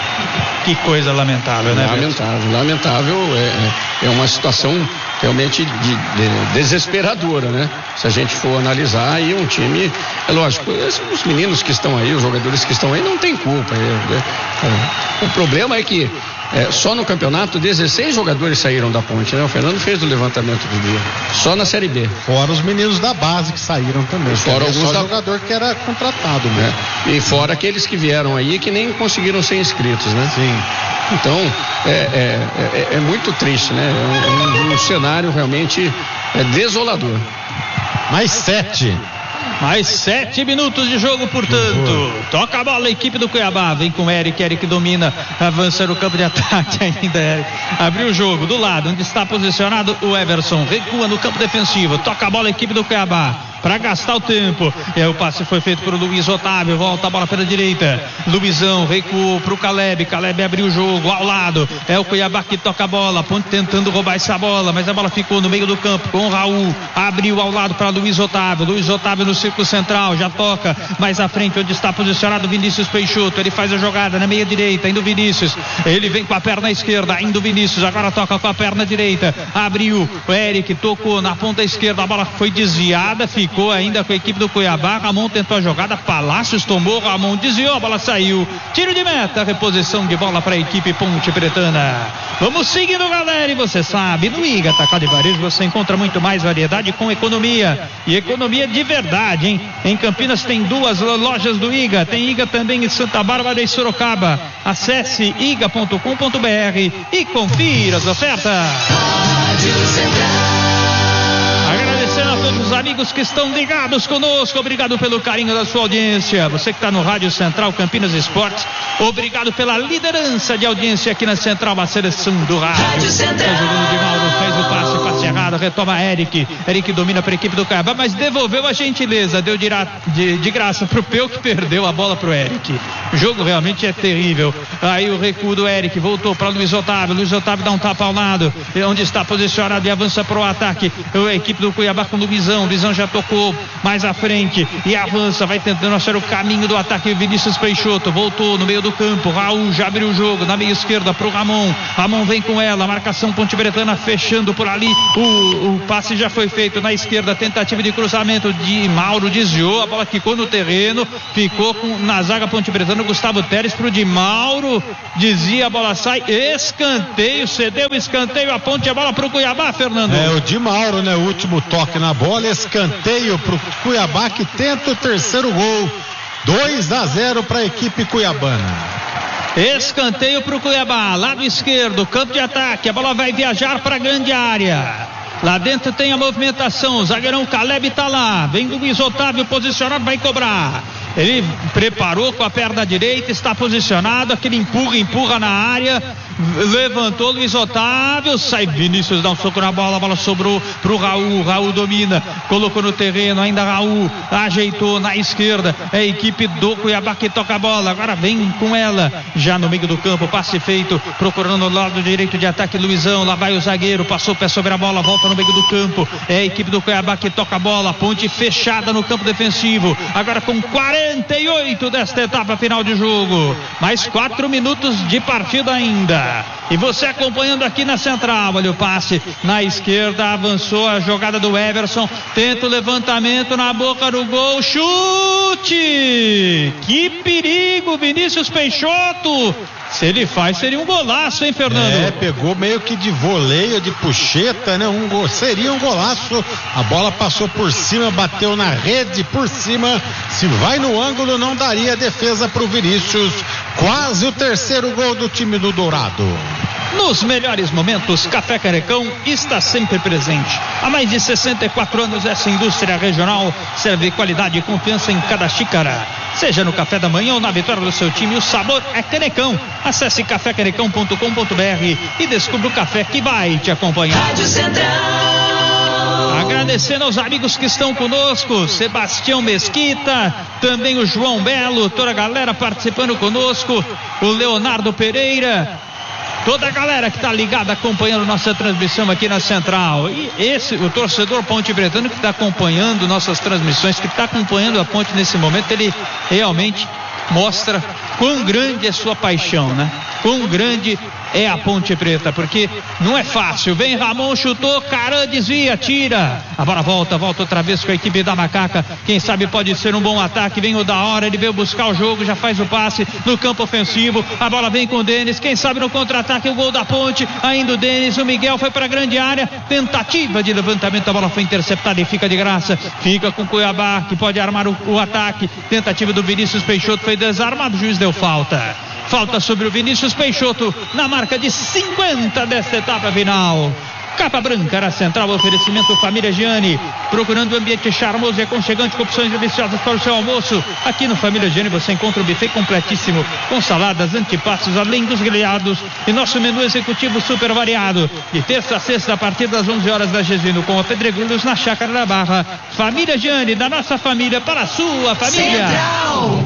S1: Que coisa lamentável, né?
S4: Lamentável, Beto? lamentável. É, é uma situação realmente de, de, desesperadora, né? Se a gente for analisar aí um time, é lógico, os meninos que estão aí, os jogadores que estão aí não tem culpa. É, é, é, o problema é que é, só no campeonato dezesseis jogadores saíram da Ponte, né? O Fernando fez o levantamento do dia. Só na Série B.
S2: Fora os meninos da base que saíram também.
S4: Fora alguns
S2: só
S4: da...
S2: jogador que era contratado, né?
S4: É. E fora aqueles que vieram aí que nem conseguiram ser inscritos, né?
S2: Sim.
S4: Então, é, é, é, é muito triste, né? É um, um, um cenário realmente é, desolador.
S2: Mais sete.
S1: Mais sete minutos de jogo, portanto. Toca a bola a equipe do Cuiabá. Vem com o Eric, Eric domina, avança no campo de ataque ainda, Eric. Abriu o jogo do lado, onde está posicionado o Everson. Recua no campo defensivo. Toca a bola a equipe do Cuiabá para gastar o tempo. E aí o passe foi feito por Luiz Otávio. Volta a bola pela direita. Luizão recuou para o Caleb. Caleb abriu o jogo ao lado. É o Cuiabá que toca a bola. Ponte tentando roubar essa bola, mas a bola ficou no meio do campo com o Raul. Abriu ao lado para Luiz Otávio. Luiz Otávio no círculo central. Já toca mais à frente, onde está posicionado Vinícius Peixoto. Ele faz a jogada na meia direita. Indo Vinícius. Ele vem com a perna esquerda. Indo Vinícius. Agora toca com a perna direita. Abriu. O Eric tocou na ponta esquerda. A bola foi desviada. Ficou Ficou ainda com a equipe do Cuiabá. Ramon tentou a jogada, Palácios tomou, Ramon desviou, a bola saiu, tiro de meta, reposição de bola para a equipe Ponte Pretana. Vamos seguindo, galera, e você sabe, no I G A Atacado e Varejo você encontra muito mais variedade com economia, e economia de verdade, hein? Em Campinas tem duas lojas do I G A, tem I G A também em Santa Bárbara e Sorocaba. Acesse i g a ponto com ponto b r e confira as ofertas.
S5: Rádio Central.
S1: Agradecendo a todos os amigos que estão ligados conosco, obrigado pelo carinho da sua audiência. Você que está no Rádio Central Campinas Esportes, obrigado pela liderança de audiência aqui na Central, a seleção do rádio.
S5: Rádio Central.
S1: Tá jogando de Mauro, faz o passe, passe passe errado, retoma Eric. Eric domina para a equipe do Cuiabá, mas devolveu a gentileza, deu de, de, de graça pro Peu, que perdeu a bola pro Eric. O jogo realmente é terrível. Aí o recuo do Eric, voltou para Luiz Otávio. Luiz Otávio dá um tapa ao lado, onde está posicionado e avança pro ataque. A equipe do Cuiabá com o Luizão. Luizão já tocou mais à frente e avança, vai tentando achar o caminho do ataque. Vinícius Peixoto voltou no meio do campo. Raul já abriu o jogo na meia esquerda pro Ramon. Ramon vem com ela, marcação Ponte Pretana fechando por ali. O, o passe já foi feito na esquerda, tentativa de cruzamento de Mauro, desviou, a bola quicou no terreno, ficou com, na zaga Ponte Pretana, Gustavo Teres pro de Mauro, dizia, a bola sai, escanteio, cedeu o escanteio, a Ponte, a bola pro Cuiabá, Fernando.
S2: É, o de Mauro, né, o último toque na bola, escanteio pro Cuiabá, que tenta o terceiro gol. dois a zero para a equipe cuiabana.
S1: Escanteio para o Cuiabá, lado esquerdo, campo de ataque, a bola vai viajar para a grande área. Lá dentro tem a movimentação, o zagueirão Caleb está lá, vem o Luiz Otávio posicionado, vai cobrar. Ele preparou com a perna direita, está posicionado, aquele empurra, empurra na área, levantou Luiz Otávio, sai Vinícius, dá um soco na bola, a bola sobrou pro Raul, Raul domina, colocou no terreno, ainda Raul, ajeitou na esquerda, é a equipe do Cuiabá que toca a bola, agora vem com ela, já no meio do campo, passe feito, procurando o lado direito de ataque, Luizão, lá vai o zagueiro, passou o pé sobre a bola, volta no meio do campo, é a equipe do Cuiabá que toca a bola, Ponte fechada no campo defensivo, agora com quarenta e oito desta etapa final de jogo, mais quatro minutos de partida ainda, e você acompanhando aqui na central, olha o passe na esquerda, avançou a jogada do Everson, tenta o levantamento na boca do gol, chute, que perigo, Vinícius Peixoto, se ele faz seria um golaço, hein, Fernando?
S2: É, pegou meio que de voleio, de puxeta, né? Um gol, seria um golaço. A bola passou por cima, bateu na rede por cima. Se vai no ângulo, não daria defesa pro Vinícius. Quase o terceiro gol do time do Dourado.
S1: Nos melhores momentos, Café Canecão está sempre presente. Há mais de sessenta e quatro anos, essa indústria regional serve qualidade e confiança em cada xícara. Seja no café da manhã ou na vitória do seu time, o sabor é Canecão. Acesse café canecão ponto com ponto b r e descubra o café que vai te acompanhar.
S5: Rádio Central.
S1: Agradecendo aos amigos que estão conosco, Sebastião Mesquita, também o João Belo, toda a galera participando conosco, o Leonardo Pereira, toda a galera que está ligada acompanhando nossa transmissão aqui na Central. E esse, o torcedor Ponte Pretano que está acompanhando nossas transmissões, que está acompanhando a Ponte nesse momento, ele realmente mostra quão grande é sua paixão, né? Quão grande é a Ponte Preta, porque não é fácil. Vem Ramon, chutou, Caran desvia, tira. A bola volta, volta outra vez com a equipe da Macaca. Quem sabe pode ser um bom ataque. Vem o da hora, ele veio buscar o jogo, já faz o passe no campo ofensivo. A bola vem com o Denis, quem sabe no contra-ataque o gol da Ponte. Ainda o Denis, o Miguel foi para a grande área. Tentativa de levantamento, a bola foi interceptada e fica de graça. Fica com o Cuiabá, que pode armar o, o ataque. Tentativa do Vinícius Peixoto foi desarmado, o juiz deu falta. Falta sobre o Vinícius Peixoto na marca de cinquenta desta etapa final. Capa Branca na central, oferecimento Família Gianni, procurando um ambiente charmoso e aconchegante com opções deliciosas para o seu almoço. Aqui no Família Gianni você encontra um buffet completíssimo, com saladas, antepassos, além dos grelhados, e nosso menu executivo super variado. De terça a sexta, a partir das onze horas da Gesino, com a Pedregulhos na Chácara da Barra. Família Gianni, da nossa família para a sua família. Central.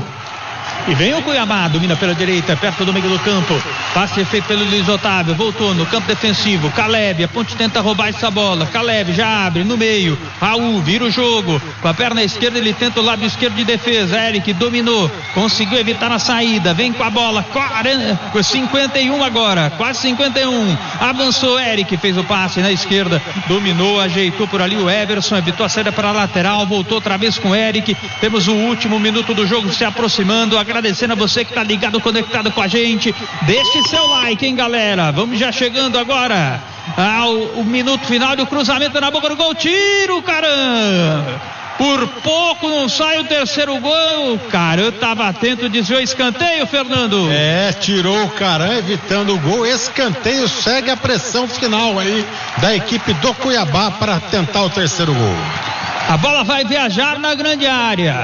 S1: E vem o Cuiabá, domina pela direita, perto do meio do campo. Passe feito pelo Luiz Otávio, voltou no campo defensivo. Caleb, a Ponte tenta roubar essa bola. Caleb já abre no meio. Raul vira o jogo. Com a perna esquerda ele tenta o lado esquerdo de defesa. Eric dominou, conseguiu evitar a saída. Vem com a bola, quarenta, cinquenta e um agora, quase cinquenta e um. Avançou Eric, fez o passe na esquerda. Dominou, ajeitou por ali o Everson, evitou a saída para a lateral. Voltou outra vez com o Eric. Temos o último minuto do jogo se aproximando. Agradecendo a você que está ligado, conectado com a gente. Deixe seu like, hein, galera. Vamos já chegando agora ao o minuto final do cruzamento na boca do gol. Tiro, caramba! Por pouco não sai o terceiro gol. Caran estava atento, desviou escanteio, Fernando.
S2: É, tirou o Caran, evitando o gol. Escanteio, segue a pressão final aí da equipe do Cuiabá para tentar o terceiro gol.
S1: A bola vai viajar na grande área.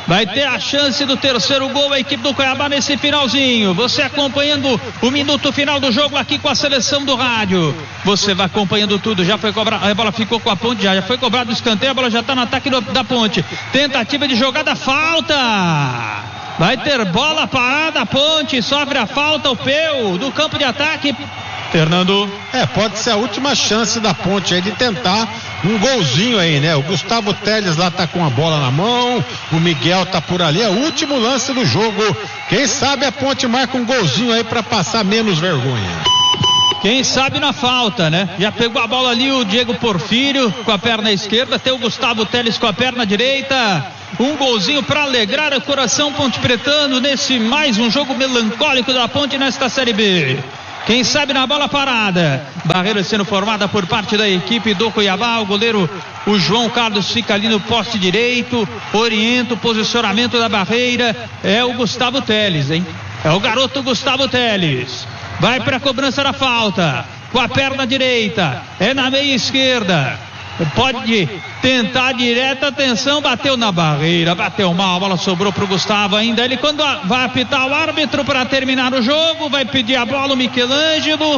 S1: vai ter a chance do terceiro gol a equipe do Cuiabá nesse finalzinho. Você acompanhando o minuto final do jogo aqui com a seleção do rádio. Você vai acompanhando tudo. Já foi cobrado, a bola ficou com a Ponte, já, já foi cobrado o escanteio, a bola já está no ataque do, da Ponte. Tentativa de jogada, falta. Vai ter bola parada, a Ponte sofre a falta, o Peu do campo de ataque. Fernando.
S2: É, pode ser a última chance da Ponte aí de tentar um golzinho aí, né? O Gustavo Teles lá tá com a bola na mão, o Miguel tá por ali, é o último lance do jogo. Quem sabe a Ponte marca um golzinho aí pra passar menos vergonha.
S1: Quem sabe na falta, né? Já pegou a bola ali o Diego Porfírio com a perna esquerda, tem o Gustavo Teles com a perna direita. Um golzinho para alegrar o coração pontepretano nesse mais um jogo melancólico da Ponte nesta Série B. Quem sabe na bola parada. Barreira sendo formada por parte da equipe do Cuiabá. O goleiro, o João Carlos, fica ali no poste direito, orienta o posicionamento da barreira. É o Gustavo Teles, hein? É o garoto Gustavo Teles. Vai para a cobrança da falta com a perna direita, é na meia esquerda, pode tentar direta, atenção, bateu na barreira, bateu mal, a bola sobrou pro Gustavo ainda. Ele, quando vai apitar o árbitro para terminar o jogo, vai pedir a bola o Michelangelo,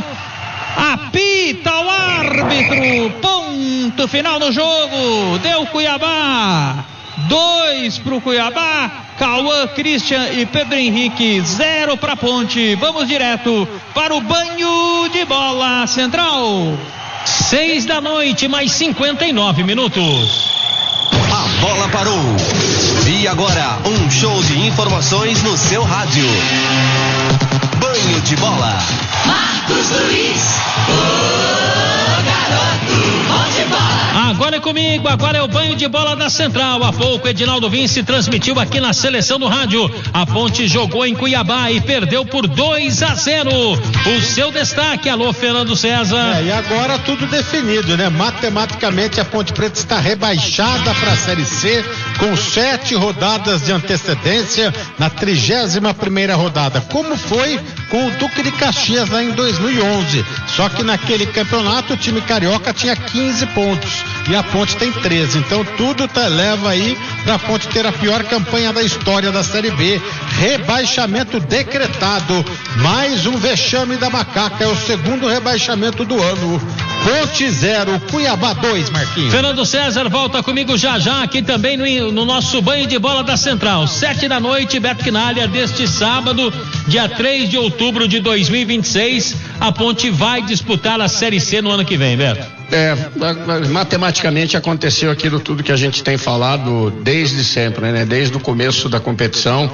S1: apita o árbitro, ponto final no jogo, deu Cuiabá, dois pro Cuiabá, Cauã, Christian e Pedro Henrique, zero para Ponte. Vamos direto para o banho de bola central.
S3: Seis da noite, mais cinquenta e nove minutos.
S6: A bola parou. E agora, um show de informações no seu rádio. Banho de bola.
S5: Marcos Luiz. Ô, garoto, bom de bola.
S3: Agora é comigo, agora é o banho de bola da Central. Há pouco Edinaldo Vinci transmitiu aqui na seleção do rádio. A Ponte jogou em Cuiabá e perdeu por dois a zero. O seu destaque, alô Fernando César.
S2: É, e agora tudo definido, né? Matematicamente a Ponte Preta está rebaixada para a Série C com sete rodadas de antecedência na trigésima primeira rodada, como foi com o Duque de Caxias lá em dois mil e onze. Só que naquele campeonato o time carioca tinha quinze pontos e a Ponte tem treze, então tudo tá, leva aí para a Ponte ter a pior campanha da história da Série B. Rebaixamento decretado, mais um vexame da macaca, é o segundo rebaixamento do ano. Ponte zero, Cuiabá dois, Marquinhos.
S3: Fernando César volta comigo já já aqui também no, no nosso banho de bola da Central. Sete da noite, Beto Quinalha, deste sábado, dia três de outubro de dois mil e vinte e seis, a Ponte vai disputar a Série C no ano que vem, Beto.
S4: É, matematicamente aconteceu aquilo tudo que a gente tem falado desde sempre, né? Desde o começo da competição,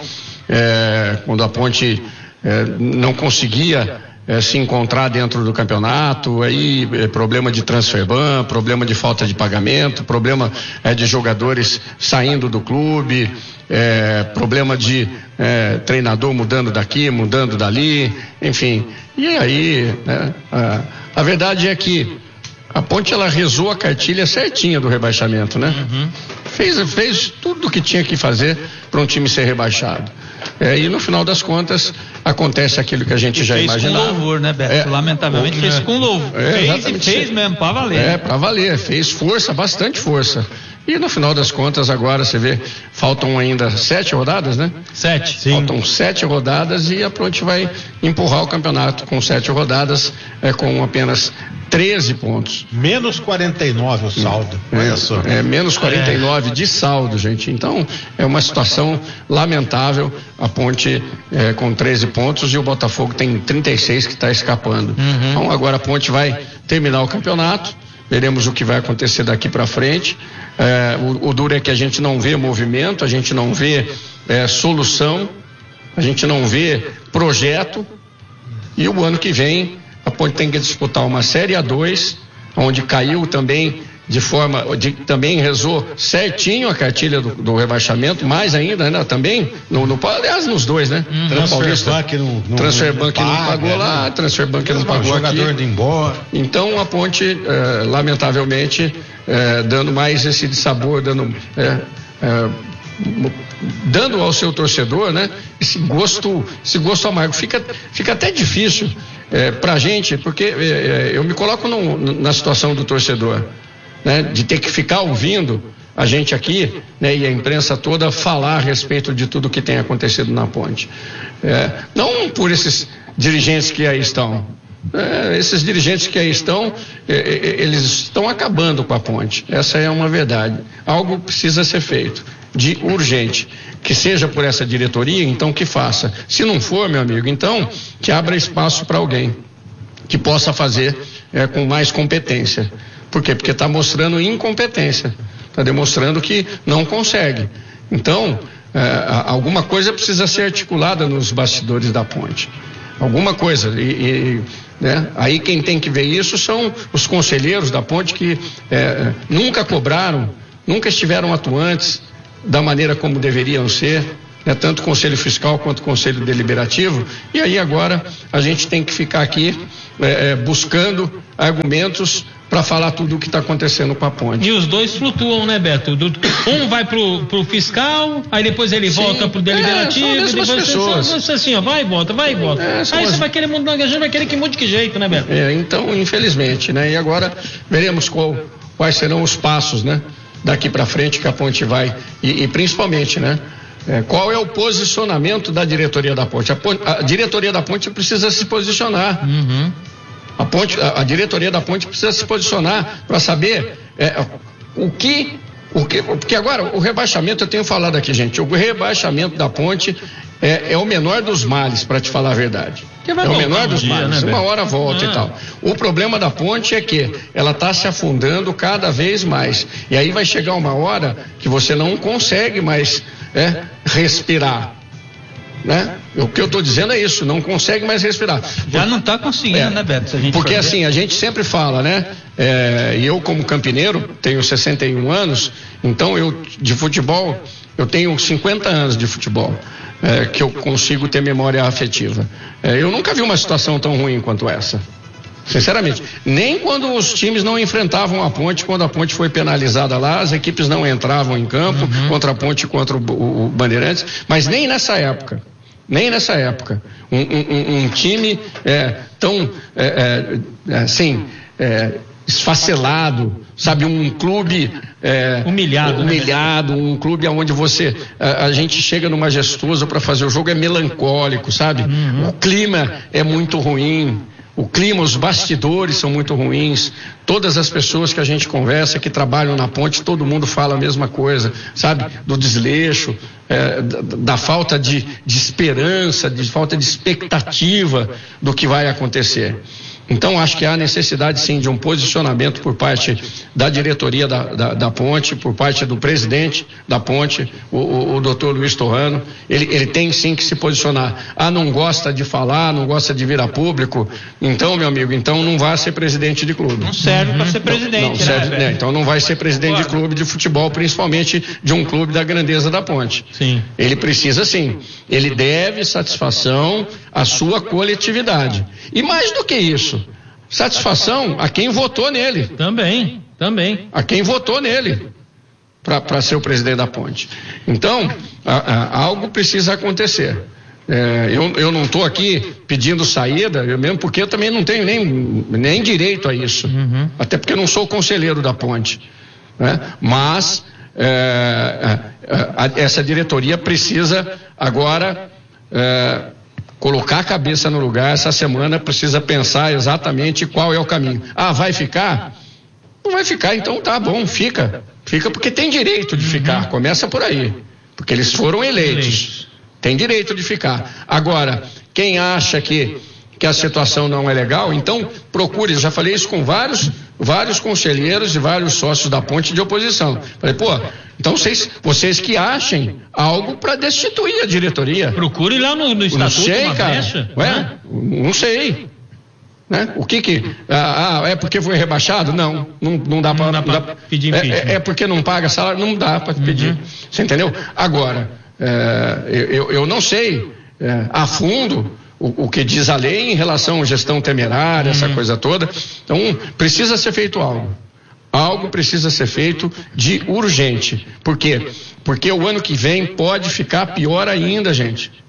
S4: é, quando a Ponte é, não conseguia é, se encontrar dentro do campeonato, aí é, problema de transfer ban, problema de falta de pagamento, problema é, de jogadores saindo do clube, é, problema de é, treinador mudando daqui, mudando dali, enfim. E aí, né, a, a verdade é que a Ponte, ela rezou a cartilha certinha do rebaixamento, né? Uhum. Fez, fez tudo o que tinha que fazer para um time ser rebaixado. É, e no final das contas, acontece aquilo que a gente e já
S1: fez
S4: imaginava.
S1: Fez com louvor, né, Beto? É, Lamentavelmente fez com louvor. É, fez e fez mesmo, para valer.
S4: É, para valer. Fez força, bastante força. E no final das contas, agora você vê, faltam ainda sete rodadas, né?
S3: Sete.
S4: Sim. Faltam sete rodadas e a Ponte vai empurrar o campeonato com sete rodadas, é, com apenas treze pontos.
S2: Menos quarenta e nove o saldo.
S4: É,
S2: olha só.
S4: É, menos quarenta e nove é. de saldo, gente. Então, é uma situação lamentável. A Ponte é, com treze pontos e o Botafogo tem trinta e seis que está escapando. Uhum. Então, agora a Ponte vai terminar o campeonato. Veremos o que vai acontecer daqui para frente. É, o, o duro é que a gente não vê movimento, a gente não vê é, solução, a gente não vê projeto. E o ano que vem a Ponte tem que disputar uma Série A dois, onde caiu também de forma, de, também rezou certinho a cartilha do, do rebaixamento, mais ainda, né? Também, no, no, aliás, nos dois, né?
S2: Hum, transfer Bank não, não,
S4: transfer Bank não,
S2: não
S4: pagou
S2: né?
S4: lá, Transfer Bank não, não pagou
S2: jogador
S4: aqui.
S2: De embora.
S4: Então a Ponte, eh, lamentavelmente, eh, dando mais esse dissabor, dando, eh, eh, dando ao seu torcedor, né? Esse gosto, esse gosto amargo. Fica, fica até difícil eh, pra gente, porque eh, eu me coloco no, na situação do torcedor. Né, de ter que ficar ouvindo a gente aqui, né, e a imprensa toda falar a respeito de tudo que tem acontecido na ponte. É, não por esses dirigentes que aí estão. É, esses dirigentes que aí estão, é, é, eles estão acabando com a ponte. Essa é uma verdade. Algo precisa ser feito, de urgente. Que seja por essa diretoria, então que faça. Se não for, meu amigo, então que abra espaço para alguém que possa fazer é, com mais competência. Por quê? Porque está mostrando incompetência. Está demonstrando que não consegue. Então, é, alguma coisa precisa ser articulada nos bastidores da ponte. Alguma coisa. E, e, né? Aí quem tem que ver isso são os conselheiros da ponte que é, nunca cobraram, nunca estiveram atuantes da maneira como deveriam ser, né? Tanto o Conselho Fiscal quanto o Conselho Deliberativo. E aí agora a gente tem que ficar aqui é, é, buscando argumentos para falar tudo o que está acontecendo com a ponte.
S3: E os dois flutuam, né, Beto? Do, um vai pro, pro fiscal, aí depois ele Sim, volta pro deliberativo,
S4: é,
S3: depois
S4: pessoas.
S3: Você, assim, ó, vai e volta, vai e volta. É, aí você vai querer mudar, a gente vai querer que mude que jeito, né, Beto?
S4: É, então, infelizmente, né? E agora veremos qual, quais serão os passos, né? Daqui para frente que a ponte vai, e, e principalmente, né? É, qual é o posicionamento da diretoria da ponte? A, ponte, a diretoria da ponte precisa se posicionar.
S3: Uhum.
S4: A, ponte, a, a diretoria da ponte precisa se posicionar para saber é, o que, o que. Porque agora o rebaixamento, eu tenho falado aqui, gente, o rebaixamento da ponte é, é o menor dos males, para te falar a verdade. É o menor dos dia, males. Né, uma hora volta ah. e tal. O problema da ponte é que ela está se afundando cada vez mais. E aí vai chegar uma hora que você não consegue mais é, respirar. Né? O que eu estou dizendo é isso, não consegue mais respirar.
S1: Já não está conseguindo, é, né, Beto? Se a gente
S4: porque assim, a gente sempre fala, né? É, e eu como campineiro, tenho sessenta e um anos, então eu de futebol, eu tenho cinquenta anos de futebol, é, que eu consigo ter memória afetiva. É, eu nunca vi uma situação tão ruim quanto essa. Sinceramente, nem quando os times não enfrentavam a ponte, quando a ponte foi penalizada lá, as equipes não entravam em campo uhum. contra a ponte e contra o, o, o Bandeirantes, mas nem nessa época. Nem nessa época. Um, um, um time é, tão, é, é, assim, é, esfacelado, sabe, um clube é,
S3: humilhado,
S4: humilhado, né? Um clube onde você, a, a gente chega no Majestoso para fazer o jogo, é melancólico, sabe? Uhum. O clima é muito ruim. O clima, os bastidores são muito ruins. Todas as pessoas que a gente conversa, que trabalham na ponte, todo mundo fala a mesma coisa, sabe? Do desleixo, é, da, da falta de, de esperança, de falta de expectativa do que vai acontecer. Então, acho que há necessidade, sim, de um posicionamento por parte da diretoria da, da, da ponte, por parte do presidente da ponte, o, o, o doutor Luiz Torrano. Ele, ele tem, sim, que se posicionar. Ah, não gosta de falar, não gosta de vir a público. Então, meu amigo, então não vai ser presidente de clube.
S1: Não serve uhum. para ser presidente, não, não
S4: né, serve, né? Então não vai ser presidente Agora. de clube de futebol, principalmente de um clube da grandeza da ponte.
S3: Sim.
S4: Ele precisa, sim. Ele deve satisfação à sua coletividade. E mais do que isso, satisfação a quem votou nele.
S3: Também, também.
S4: A quem votou nele para ser o presidente da ponte. Então, a, a, algo precisa acontecer. É, eu, eu não estou aqui pedindo saída, eu mesmo porque eu também não tenho nem, nem direito a isso. Uhum. Até porque eu não sou conselheiro da ponte. Né? Mas é, a, a, essa diretoria precisa agora é, colocar a cabeça no lugar. Essa semana precisa pensar exatamente qual é o caminho. Ah, vai ficar? Não vai ficar, então tá bom, fica. Fica porque tem direito de ficar. Começa por aí. Porque eles foram eleitos. Tem direito de ficar. Agora, quem acha que, que a situação não é legal, então procure. Já falei isso com vários, vários conselheiros e vários sócios da ponte de oposição. Falei, pô, então vocês, vocês que achem algo para destituir a diretoria.
S3: Procure lá no, no estatuto.
S4: Não sei, cara. Brecha, Ué, né? Não sei. Né? O que que... Ah, ah, é porque foi rebaixado? Não, não, não dá para
S3: pedir impeachment.
S4: É, é porque não paga salário? Não dá para pedir. Uhum. Você entendeu? Agora... É, eu, eu não sei é, a fundo o, o que diz a lei em relação à gestão temerária, uhum. essa coisa toda. Então, precisa ser feito algo. Algo precisa ser feito de urgente. Por quê? Porque o ano que vem pode ficar pior ainda, gente.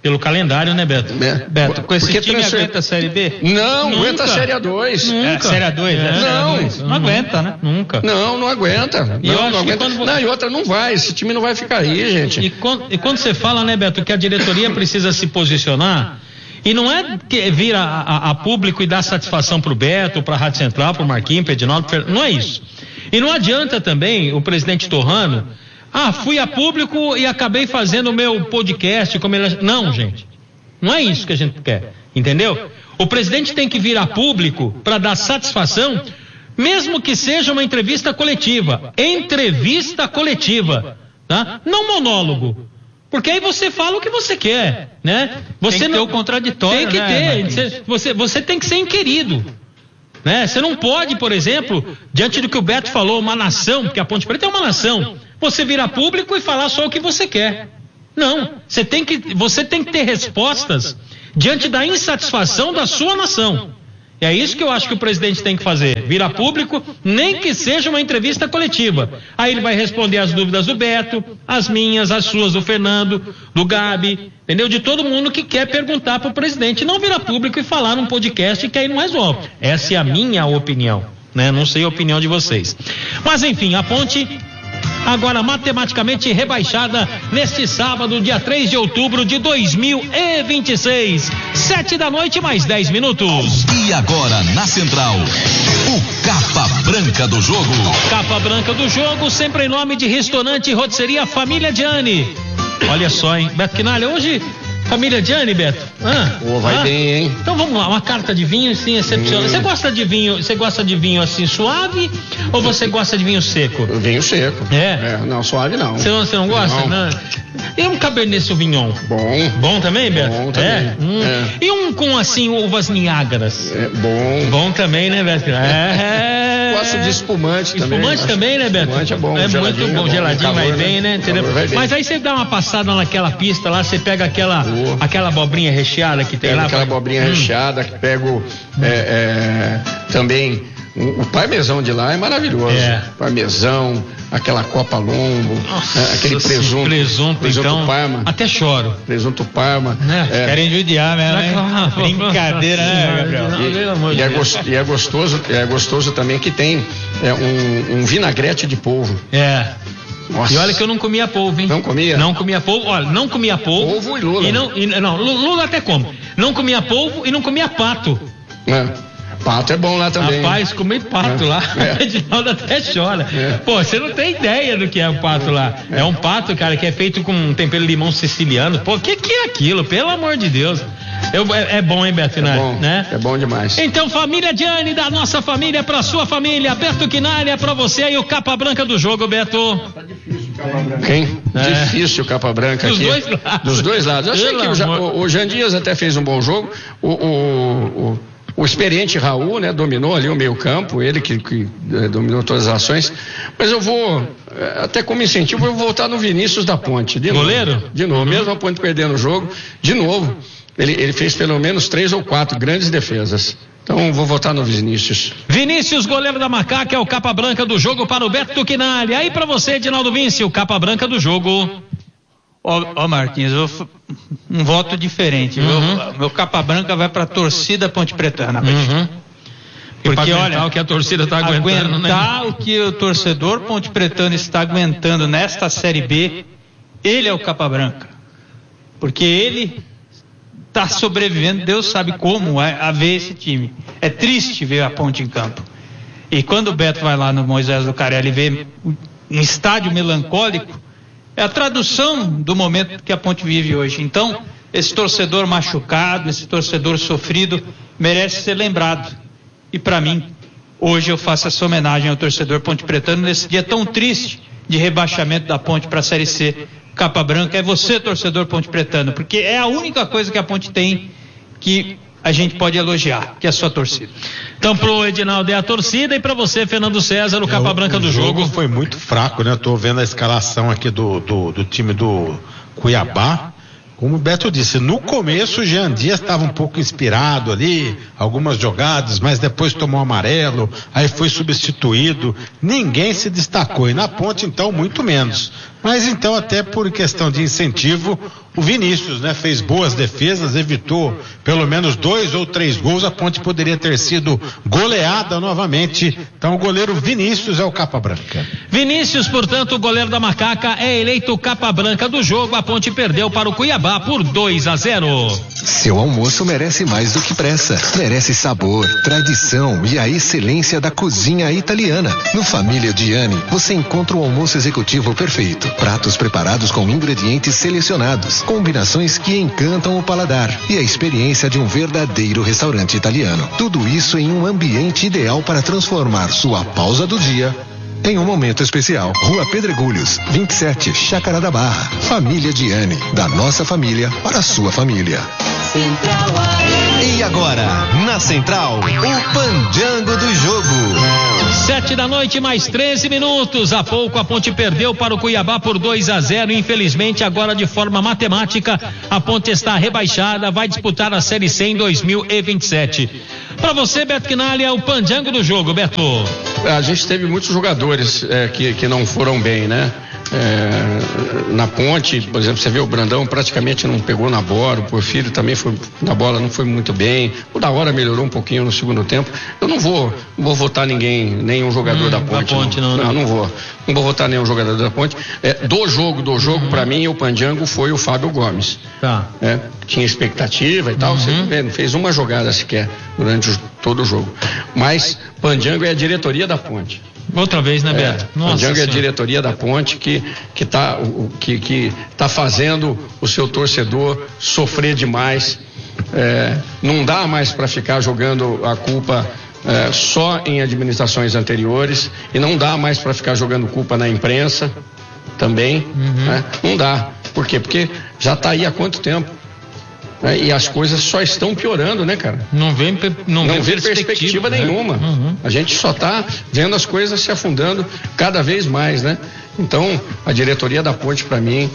S3: Pelo calendário, né, Beto?
S4: É.
S1: Beto, com esse
S4: Porque
S1: time
S4: transfer...
S1: aguenta a Série B?
S4: Não,
S3: Nunca.
S4: aguenta a Série A dois.
S3: Nunca.
S1: É, Série A dois,
S3: É.
S1: é.
S4: Não.
S1: Série A dois. Não aguenta, né?
S3: Nunca.
S4: Não, não aguenta.
S3: E
S4: não,
S3: eu acho
S4: não
S3: que
S4: aguenta.
S3: quando-
S4: Não, e outra não vai. Esse time não vai ficar aí, gente.
S3: E quando, e quando você fala, né, Beto, que a diretoria precisa se posicionar, e não é que vir a, a, a público e dar satisfação pro Beto, pra Rádio Central, pro Marquinhos, pro Edinaldo, pro Fer- não é isso. E não adianta também o presidente Torrano, ah, fui a público e acabei fazendo o meu podcast, como ele... Não, gente. Não é isso que a gente quer, entendeu? O presidente tem que vir a público para dar satisfação, mesmo que seja uma entrevista coletiva. Entrevista coletiva, tá? Não monólogo. Porque aí você fala o que você quer, né? Você
S1: Tem que ter
S3: não...
S1: o contraditório,
S3: Tem que
S1: né,
S3: ter.
S1: Marquinhos?
S3: Você, você, você tem que ser inquirido. Né? Você não pode, por exemplo, diante do que o Beto falou, uma nação, porque a Ponte Preta é uma nação, você virar público e falar só o que você quer. Não, você tem que, você tem que ter respostas diante da insatisfação da sua nação. E é isso que eu acho que o presidente tem que fazer, virar público, nem que seja uma entrevista coletiva. Aí ele vai responder as dúvidas do Beto, as minhas, as suas, do Fernando, do Gabi, entendeu? De todo mundo que quer perguntar para o presidente, não virar público e falar num podcast que aí não resolve. Essa é a minha opinião, né? Não sei a opinião de vocês. Mas enfim, a Ponte agora matematicamente rebaixada neste sábado, dia três de outubro de dois mil e vinte e seis, sete da noite, mais dez minutos.
S7: E agora na Central, o Capa Branca do Jogo.
S3: Capa Branca do Jogo, sempre em nome de Restaurante e Rotisseria Família Gianni. Olha só, hein, Beto Quinalha, hoje Família Gianni, Beto. Ah,
S4: Pô, vai
S3: ah.
S4: bem, hein?
S3: Então vamos lá, uma carta de vinho assim excepcional.
S4: Hum.
S3: Você gosta de vinho? Você gosta de vinho assim suave ou você gosta de vinho seco?
S4: Vinho seco.
S3: É?
S4: Não, suave não.
S3: Você não, você não gosta?
S4: Não.
S3: Não. E um Cabernet Sauvignon?
S4: Bom.
S3: Bom também, Beto?
S4: Bom também.
S3: É? Hum.
S4: É.
S3: E um com assim uvas Niágaras?
S4: É bom.
S3: Bom também, né, Beto? É.
S4: Gosto de espumante também.
S3: Espumante
S4: Acho
S3: também, né, Beto?
S4: Espumante é bom.
S3: É muito
S4: geladinho
S3: bom,
S4: é bom.
S3: geladinho,
S4: Calor,
S3: vai
S4: né?
S3: bem, né? Entendeu?
S4: Calor vai bem.
S3: Mas aí você dá uma passada naquela pista lá, você pega aquela,
S4: Boa.
S3: aquela abobrinha recheada que tem
S4: Pega
S3: lá.
S4: aquela
S3: pra-
S4: abobrinha
S3: Hum.
S4: recheada, que pego é, é, também o, o parmesão de lá é maravilhoso.
S3: É.
S4: Parmesão, aquela copa lombo,
S3: Nossa,
S4: né, aquele presunto,
S3: presunto,
S4: presunto
S3: então,
S4: Parma,
S3: até choro.
S4: presunto Parma.
S3: Né?
S4: é,
S1: Querem judiar mesmo, hein? Brincadeira, né, Gabriel?
S3: Não, pelo amor
S4: E
S3: de
S4: é,
S3: Deus.
S4: gos- e é gostoso, é gostoso também que tem é, um, um vinagrete de polvo.
S3: É.
S4: Nossa.
S3: E olha que eu não comia polvo, hein?
S4: Não comia?
S3: Não comia polvo, olha, não comia polvo.
S4: Polvo e lula.
S3: E não, e, não, lu- lula até como. Não comia polvo e não comia pato.
S4: É. Pato é bom lá também.
S3: Rapaz, comi pato
S4: É.
S3: lá.
S4: É.
S3: O Edinaldo até chora.
S4: É.
S3: Pô, você não tem ideia do que é o pato lá. É um pato, cara, que é feito com um tempero de limão siciliano. Pô, o que, que é aquilo? Pelo amor de Deus. Eu, é, é bom, hein, Beto?
S4: É bom,
S3: Né?
S4: é bom demais.
S3: Então, família Gianni, da nossa família pra sua família. Beto Quinalha pra você aí, o capa branca do jogo, Beto.
S4: Quem?
S3: É.
S4: Difícil o Capa Branca
S3: Dos
S4: aqui.
S3: dois lados.
S4: Dos dois lados. Eu achei
S3: Pelo
S4: que o, Ja-
S3: amor.
S4: o, o Jean Dias até fez um bom jogo. O, o, o, o experiente Raul, né, dominou ali o meio-campo, ele que, que eh, dominou todas as ações. Mas eu vou, eh, até como incentivo, eu vou voltar no Vinícius da Ponte. De
S3: Goleiro?
S4: Novo, de novo, mesmo a Ponte perdendo o jogo, de novo. Ele, ele fez pelo menos três ou quatro grandes defesas. Então vou votar no Vinícius.
S3: Vinícius, goleiro da Macaca, é o capa branca do jogo para o Beto Quinalha. Aí pra você, Edinaldo Vinci, o capa branca do jogo.
S1: Ó, ó, Marquinhos, eu vou f- um voto diferente.
S3: Uhum.
S1: Meu, meu capa branca vai pra torcida Ponte Pretana.
S3: Uhum.
S1: Porque, olha,
S3: o que a torcida tá aguentando,
S1: aguentar
S3: né?
S1: o que o torcedor Ponte Pretano está aguentando nesta Série B, ele é o capa branca. Porque ele está sobrevivendo, Deus sabe como, a, a ver esse time. É triste ver a Ponte em campo. E quando o Beto vai lá no Moisés do Carelli e vê um estádio melancólico, é a tradução do momento que a Ponte vive hoje. Então, esse torcedor machucado, esse torcedor sofrido, merece ser lembrado. E para mim, hoje eu faço essa homenagem ao torcedor Ponte Pretano nesse dia tão triste de rebaixamento da Ponte para a Série C. Capa branca é você, torcedor Ponte Pretano, porque é a única coisa que a Ponte tem que a gente pode elogiar, que é a sua torcida.
S3: Então pro Edinaldo é a torcida e pra você, Fernando César, o capa
S2: É, o-
S3: branca
S2: o
S3: do jogo.
S2: foi muito fraco, né? Eu tô vendo a escalação aqui do, do, do time do Cuiabá. Como o Beto disse, no começo o Jean Dias estava um pouco inspirado ali, algumas jogadas, mas depois tomou amarelo, aí foi substituído, ninguém se destacou, e na Ponte então muito menos. Mas então, até por questão de incentivo, o Vinícius, né, fez boas defesas, evitou pelo menos dois ou três gols, a Ponte poderia ter sido goleada novamente. Então o goleiro Vinícius é o capa branca.
S3: Vinícius, portanto, o goleiro da Macaca, é eleito capa branca do jogo. A Ponte perdeu para o Cuiabá por dois a zero.
S8: Seu almoço merece mais do que pressa. Merece sabor, tradição e a excelência da cozinha italiana. No Família Diani, você encontra o almoço executivo perfeito. Pratos preparados com ingredientes selecionados, combinações que encantam o paladar e a experiência de um verdadeiro restaurante italiano. Tudo isso em um ambiente ideal para transformar sua pausa do dia em um momento especial. Rua Pedregulhos, vinte e sete, Chácara da Barra. Família Diani, da nossa família para a sua família.
S6: E agora, na Central, o Pandango do Jogo.
S3: Sete da noite, mais treze minutos. Há pouco a Ponte perdeu para o Cuiabá por dois a zero. Infelizmente, agora de forma matemática, a Ponte está rebaixada, vai disputar a Série C em dois mil e vinte e sete. Para você, Beto Quinalha, o Pandango do jogo, Beto.
S4: A gente teve muitos jogadores é, que, que não foram bem, né? É, na Ponte, por exemplo, você vê o Brandão praticamente não pegou na bola, o Porfírio também foi na bola, não foi muito bem, o da hora melhorou um pouquinho no segundo tempo. Eu não vou, não vou votar ninguém, nenhum jogador hum, da Ponte,
S3: da Ponte não,
S4: não,
S3: não,
S4: não, não vou, não vou votar nenhum jogador da Ponte. É, do jogo, do jogo, uhum. Para mim o Pandango foi o Fábio Gomes.
S3: Tá.
S4: É, tinha expectativa e tal, uhum. Você vê, não fez uma jogada sequer durante o, todo o jogo. Mas Pandango é a diretoria da Ponte.
S3: Outra vez, né, Beto?
S4: É, Nossa, Pandango é a diretoria da Ponte que que está que, que tá fazendo o seu torcedor sofrer demais. É, não dá mais para ficar jogando a culpa é, só em administrações anteriores e não dá mais para ficar jogando culpa na imprensa também. Uhum. Né? Não dá. Por quê? Porque já está aí há quanto tempo? É, e as coisas só estão piorando, né, cara?
S3: Não vem, não
S4: não
S3: vem
S4: vê perspectiva, perspectiva né? nenhuma. Uhum. A gente só está vendo as coisas se afundando cada vez mais, né? Então, a diretoria da Ponte, para mim,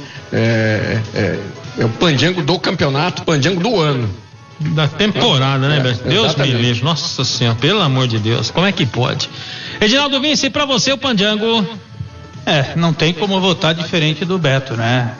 S4: é, é, é o Pandango do campeonato, Pandango do ano.
S3: Da temporada, né, Beto? É, Deus me livre. Nossa Senhora, pelo amor de Deus, como é que pode? Edinaldo Vinci, para você o Pandango...
S1: É, não tem como votar diferente do Beto, né?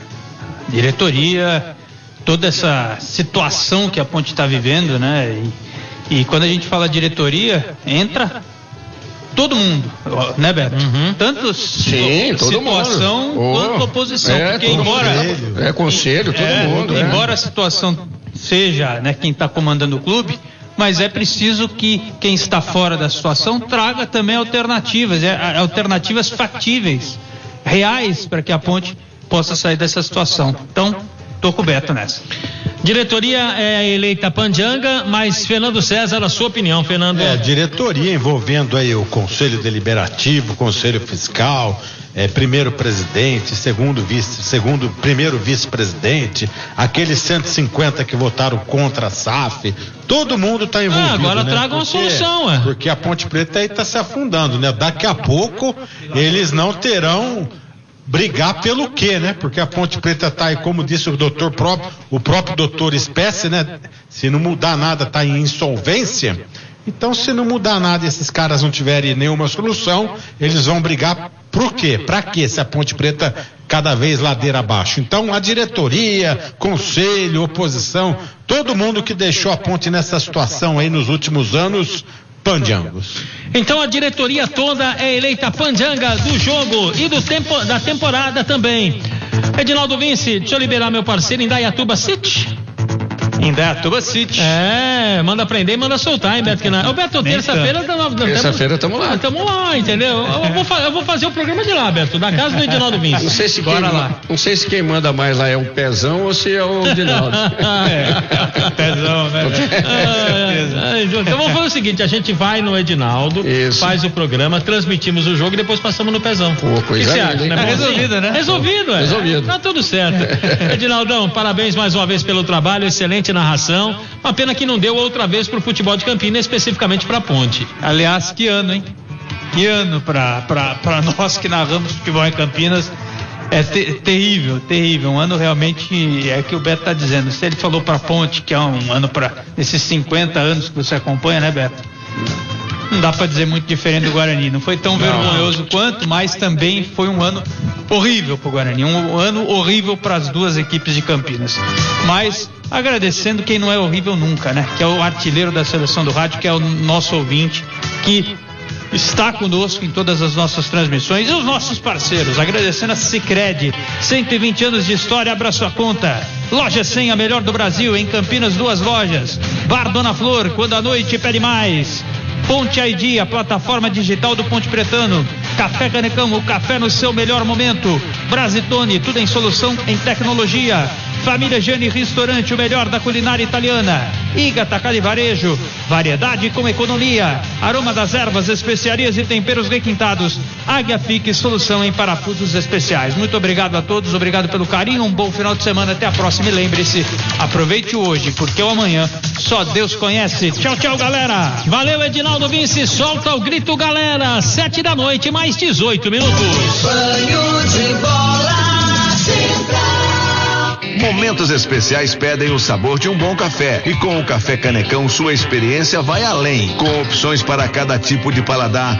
S1: Diretoria... toda essa situação que a Ponte está vivendo, né? E, e quando a gente fala diretoria, entra todo mundo, né, Beto? Uhum. Tanto
S4: Sim, todo
S1: situação
S4: mundo.
S1: quanto oposição.
S4: É,
S1: porque embora
S4: conselho. É conselho, todo
S1: é,
S4: mundo.
S1: Embora
S4: é.
S1: a situação seja, né, quem está comandando o clube, mas é preciso que quem está fora da situação traga também alternativas, é, alternativas factíveis, reais, para que a Ponte possa sair dessa situação. Então, tô coberto nessa.
S3: Diretoria é eleita Pandanga, mas Fernando César, a sua opinião, Fernando?
S2: É, diretoria envolvendo aí o Conselho Deliberativo, Conselho Fiscal, é, primeiro presidente, segundo vice, segundo, primeiro vice-presidente, aqueles cento e cinquenta que votaram contra a S A F, todo mundo está envolvido. Ah,
S3: agora
S2: né?
S3: traga uma
S2: porque,
S3: solução, é.
S2: Porque a Ponte Preta aí está se afundando, né? Daqui a pouco eles não terão brigar pelo quê, né? Porque a Ponte Preta tá aí, como disse o doutor próprio, o próprio doutor Espécie, né? Se não mudar nada, tá em insolvência. Então, se não mudar nada e esses caras não tiverem nenhuma solução, eles vão brigar por quê? Pra quê? Se a Ponte Preta cada vez ladeira abaixo. Então, a diretoria, conselho, oposição, todo mundo que deixou a Ponte nessa situação aí nos últimos anos, Pandangos.
S3: Então a diretoria toda é eleita Pandanga do jogo e do tempo, da temporada também. Edinaldo Vinci, deixa eu liberar meu parceiro em Indaiatuba City.
S1: Indaiatuba City.
S3: É, manda prender e manda soltar, hein, Beto? Ô, Beto, terça-feira...
S4: Terça-feira estamos lá.
S3: Estamos lá, entendeu? Eu vou, eu vou fazer o programa de lá, Beto, da casa do Edinaldo Vinci.
S4: Não sei se quem, lá. Não sei se quem manda mais lá é o Pezão ou se é o Edinaldo.
S1: É, Pezão, né?
S3: É, então vamos fazer o seguinte, a gente vai no Edinaldo, Isso. faz o programa, transmitimos o jogo e depois passamos no Pezão.
S4: Pô, coisa
S3: o que você acha?
S1: Tá resolvido, né?
S3: Resolvido, é.
S4: Resolvido.
S3: Tá tudo certo. Edinaldão, parabéns mais uma vez pelo trabalho, excelente narração. Uma pena que não deu outra vez pro futebol de Campinas, especificamente pra Ponte.
S1: Aliás, que ano, hein? Que ano pra, pra, pra nós que narramos futebol em Campinas. É te, terrível, terrível. Um ano realmente, é que o Beto tá dizendo. Se ele falou pra Ponte que é um ano pra esses cinquenta anos que você acompanha, né, Beto? não dá para dizer muito diferente do Guarani. Não foi tão não. vergonhoso quanto, mas também foi um ano horrível para o Guarani. Um ano horrível para as duas equipes de Campinas. Mas agradecendo quem não é horrível nunca, né? Que é o artilheiro da seleção do rádio, que é o nosso ouvinte, que está conosco em todas as nossas transmissões, e os nossos parceiros, agradecendo a Sicredi, cento e vinte anos de história, abra sua conta. Loja cem, a melhor do Brasil, em Campinas, duas lojas. Bar Dona Flor, quando a noite pede mais. Ponte I D, a plataforma digital do Ponte Pretano. Café Canecão, o café no seu melhor momento. Brasitone, tudo em solução em tecnologia. Família Gianni Restaurante, o melhor da culinária italiana. Iga Atacado e Varejo, variedade com economia. Aroma das ervas, especiarias e temperos requintados. Águia Fique, solução em parafusos especiais. Muito obrigado a todos, obrigado pelo carinho, um bom final de semana, até a próxima e lembre-se, aproveite hoje, porque o amanhã só Deus conhece. Tchau, tchau, galera.
S3: Valeu, Edinaldo Vinci, solta o grito, galera. Sete da noite, mais dezoito minutos.
S5: Banho de bola central.
S9: Momentos especiais pedem o sabor de um bom café. E com o Café Canecão, sua experiência vai além. Com opções para cada tipo de paladar,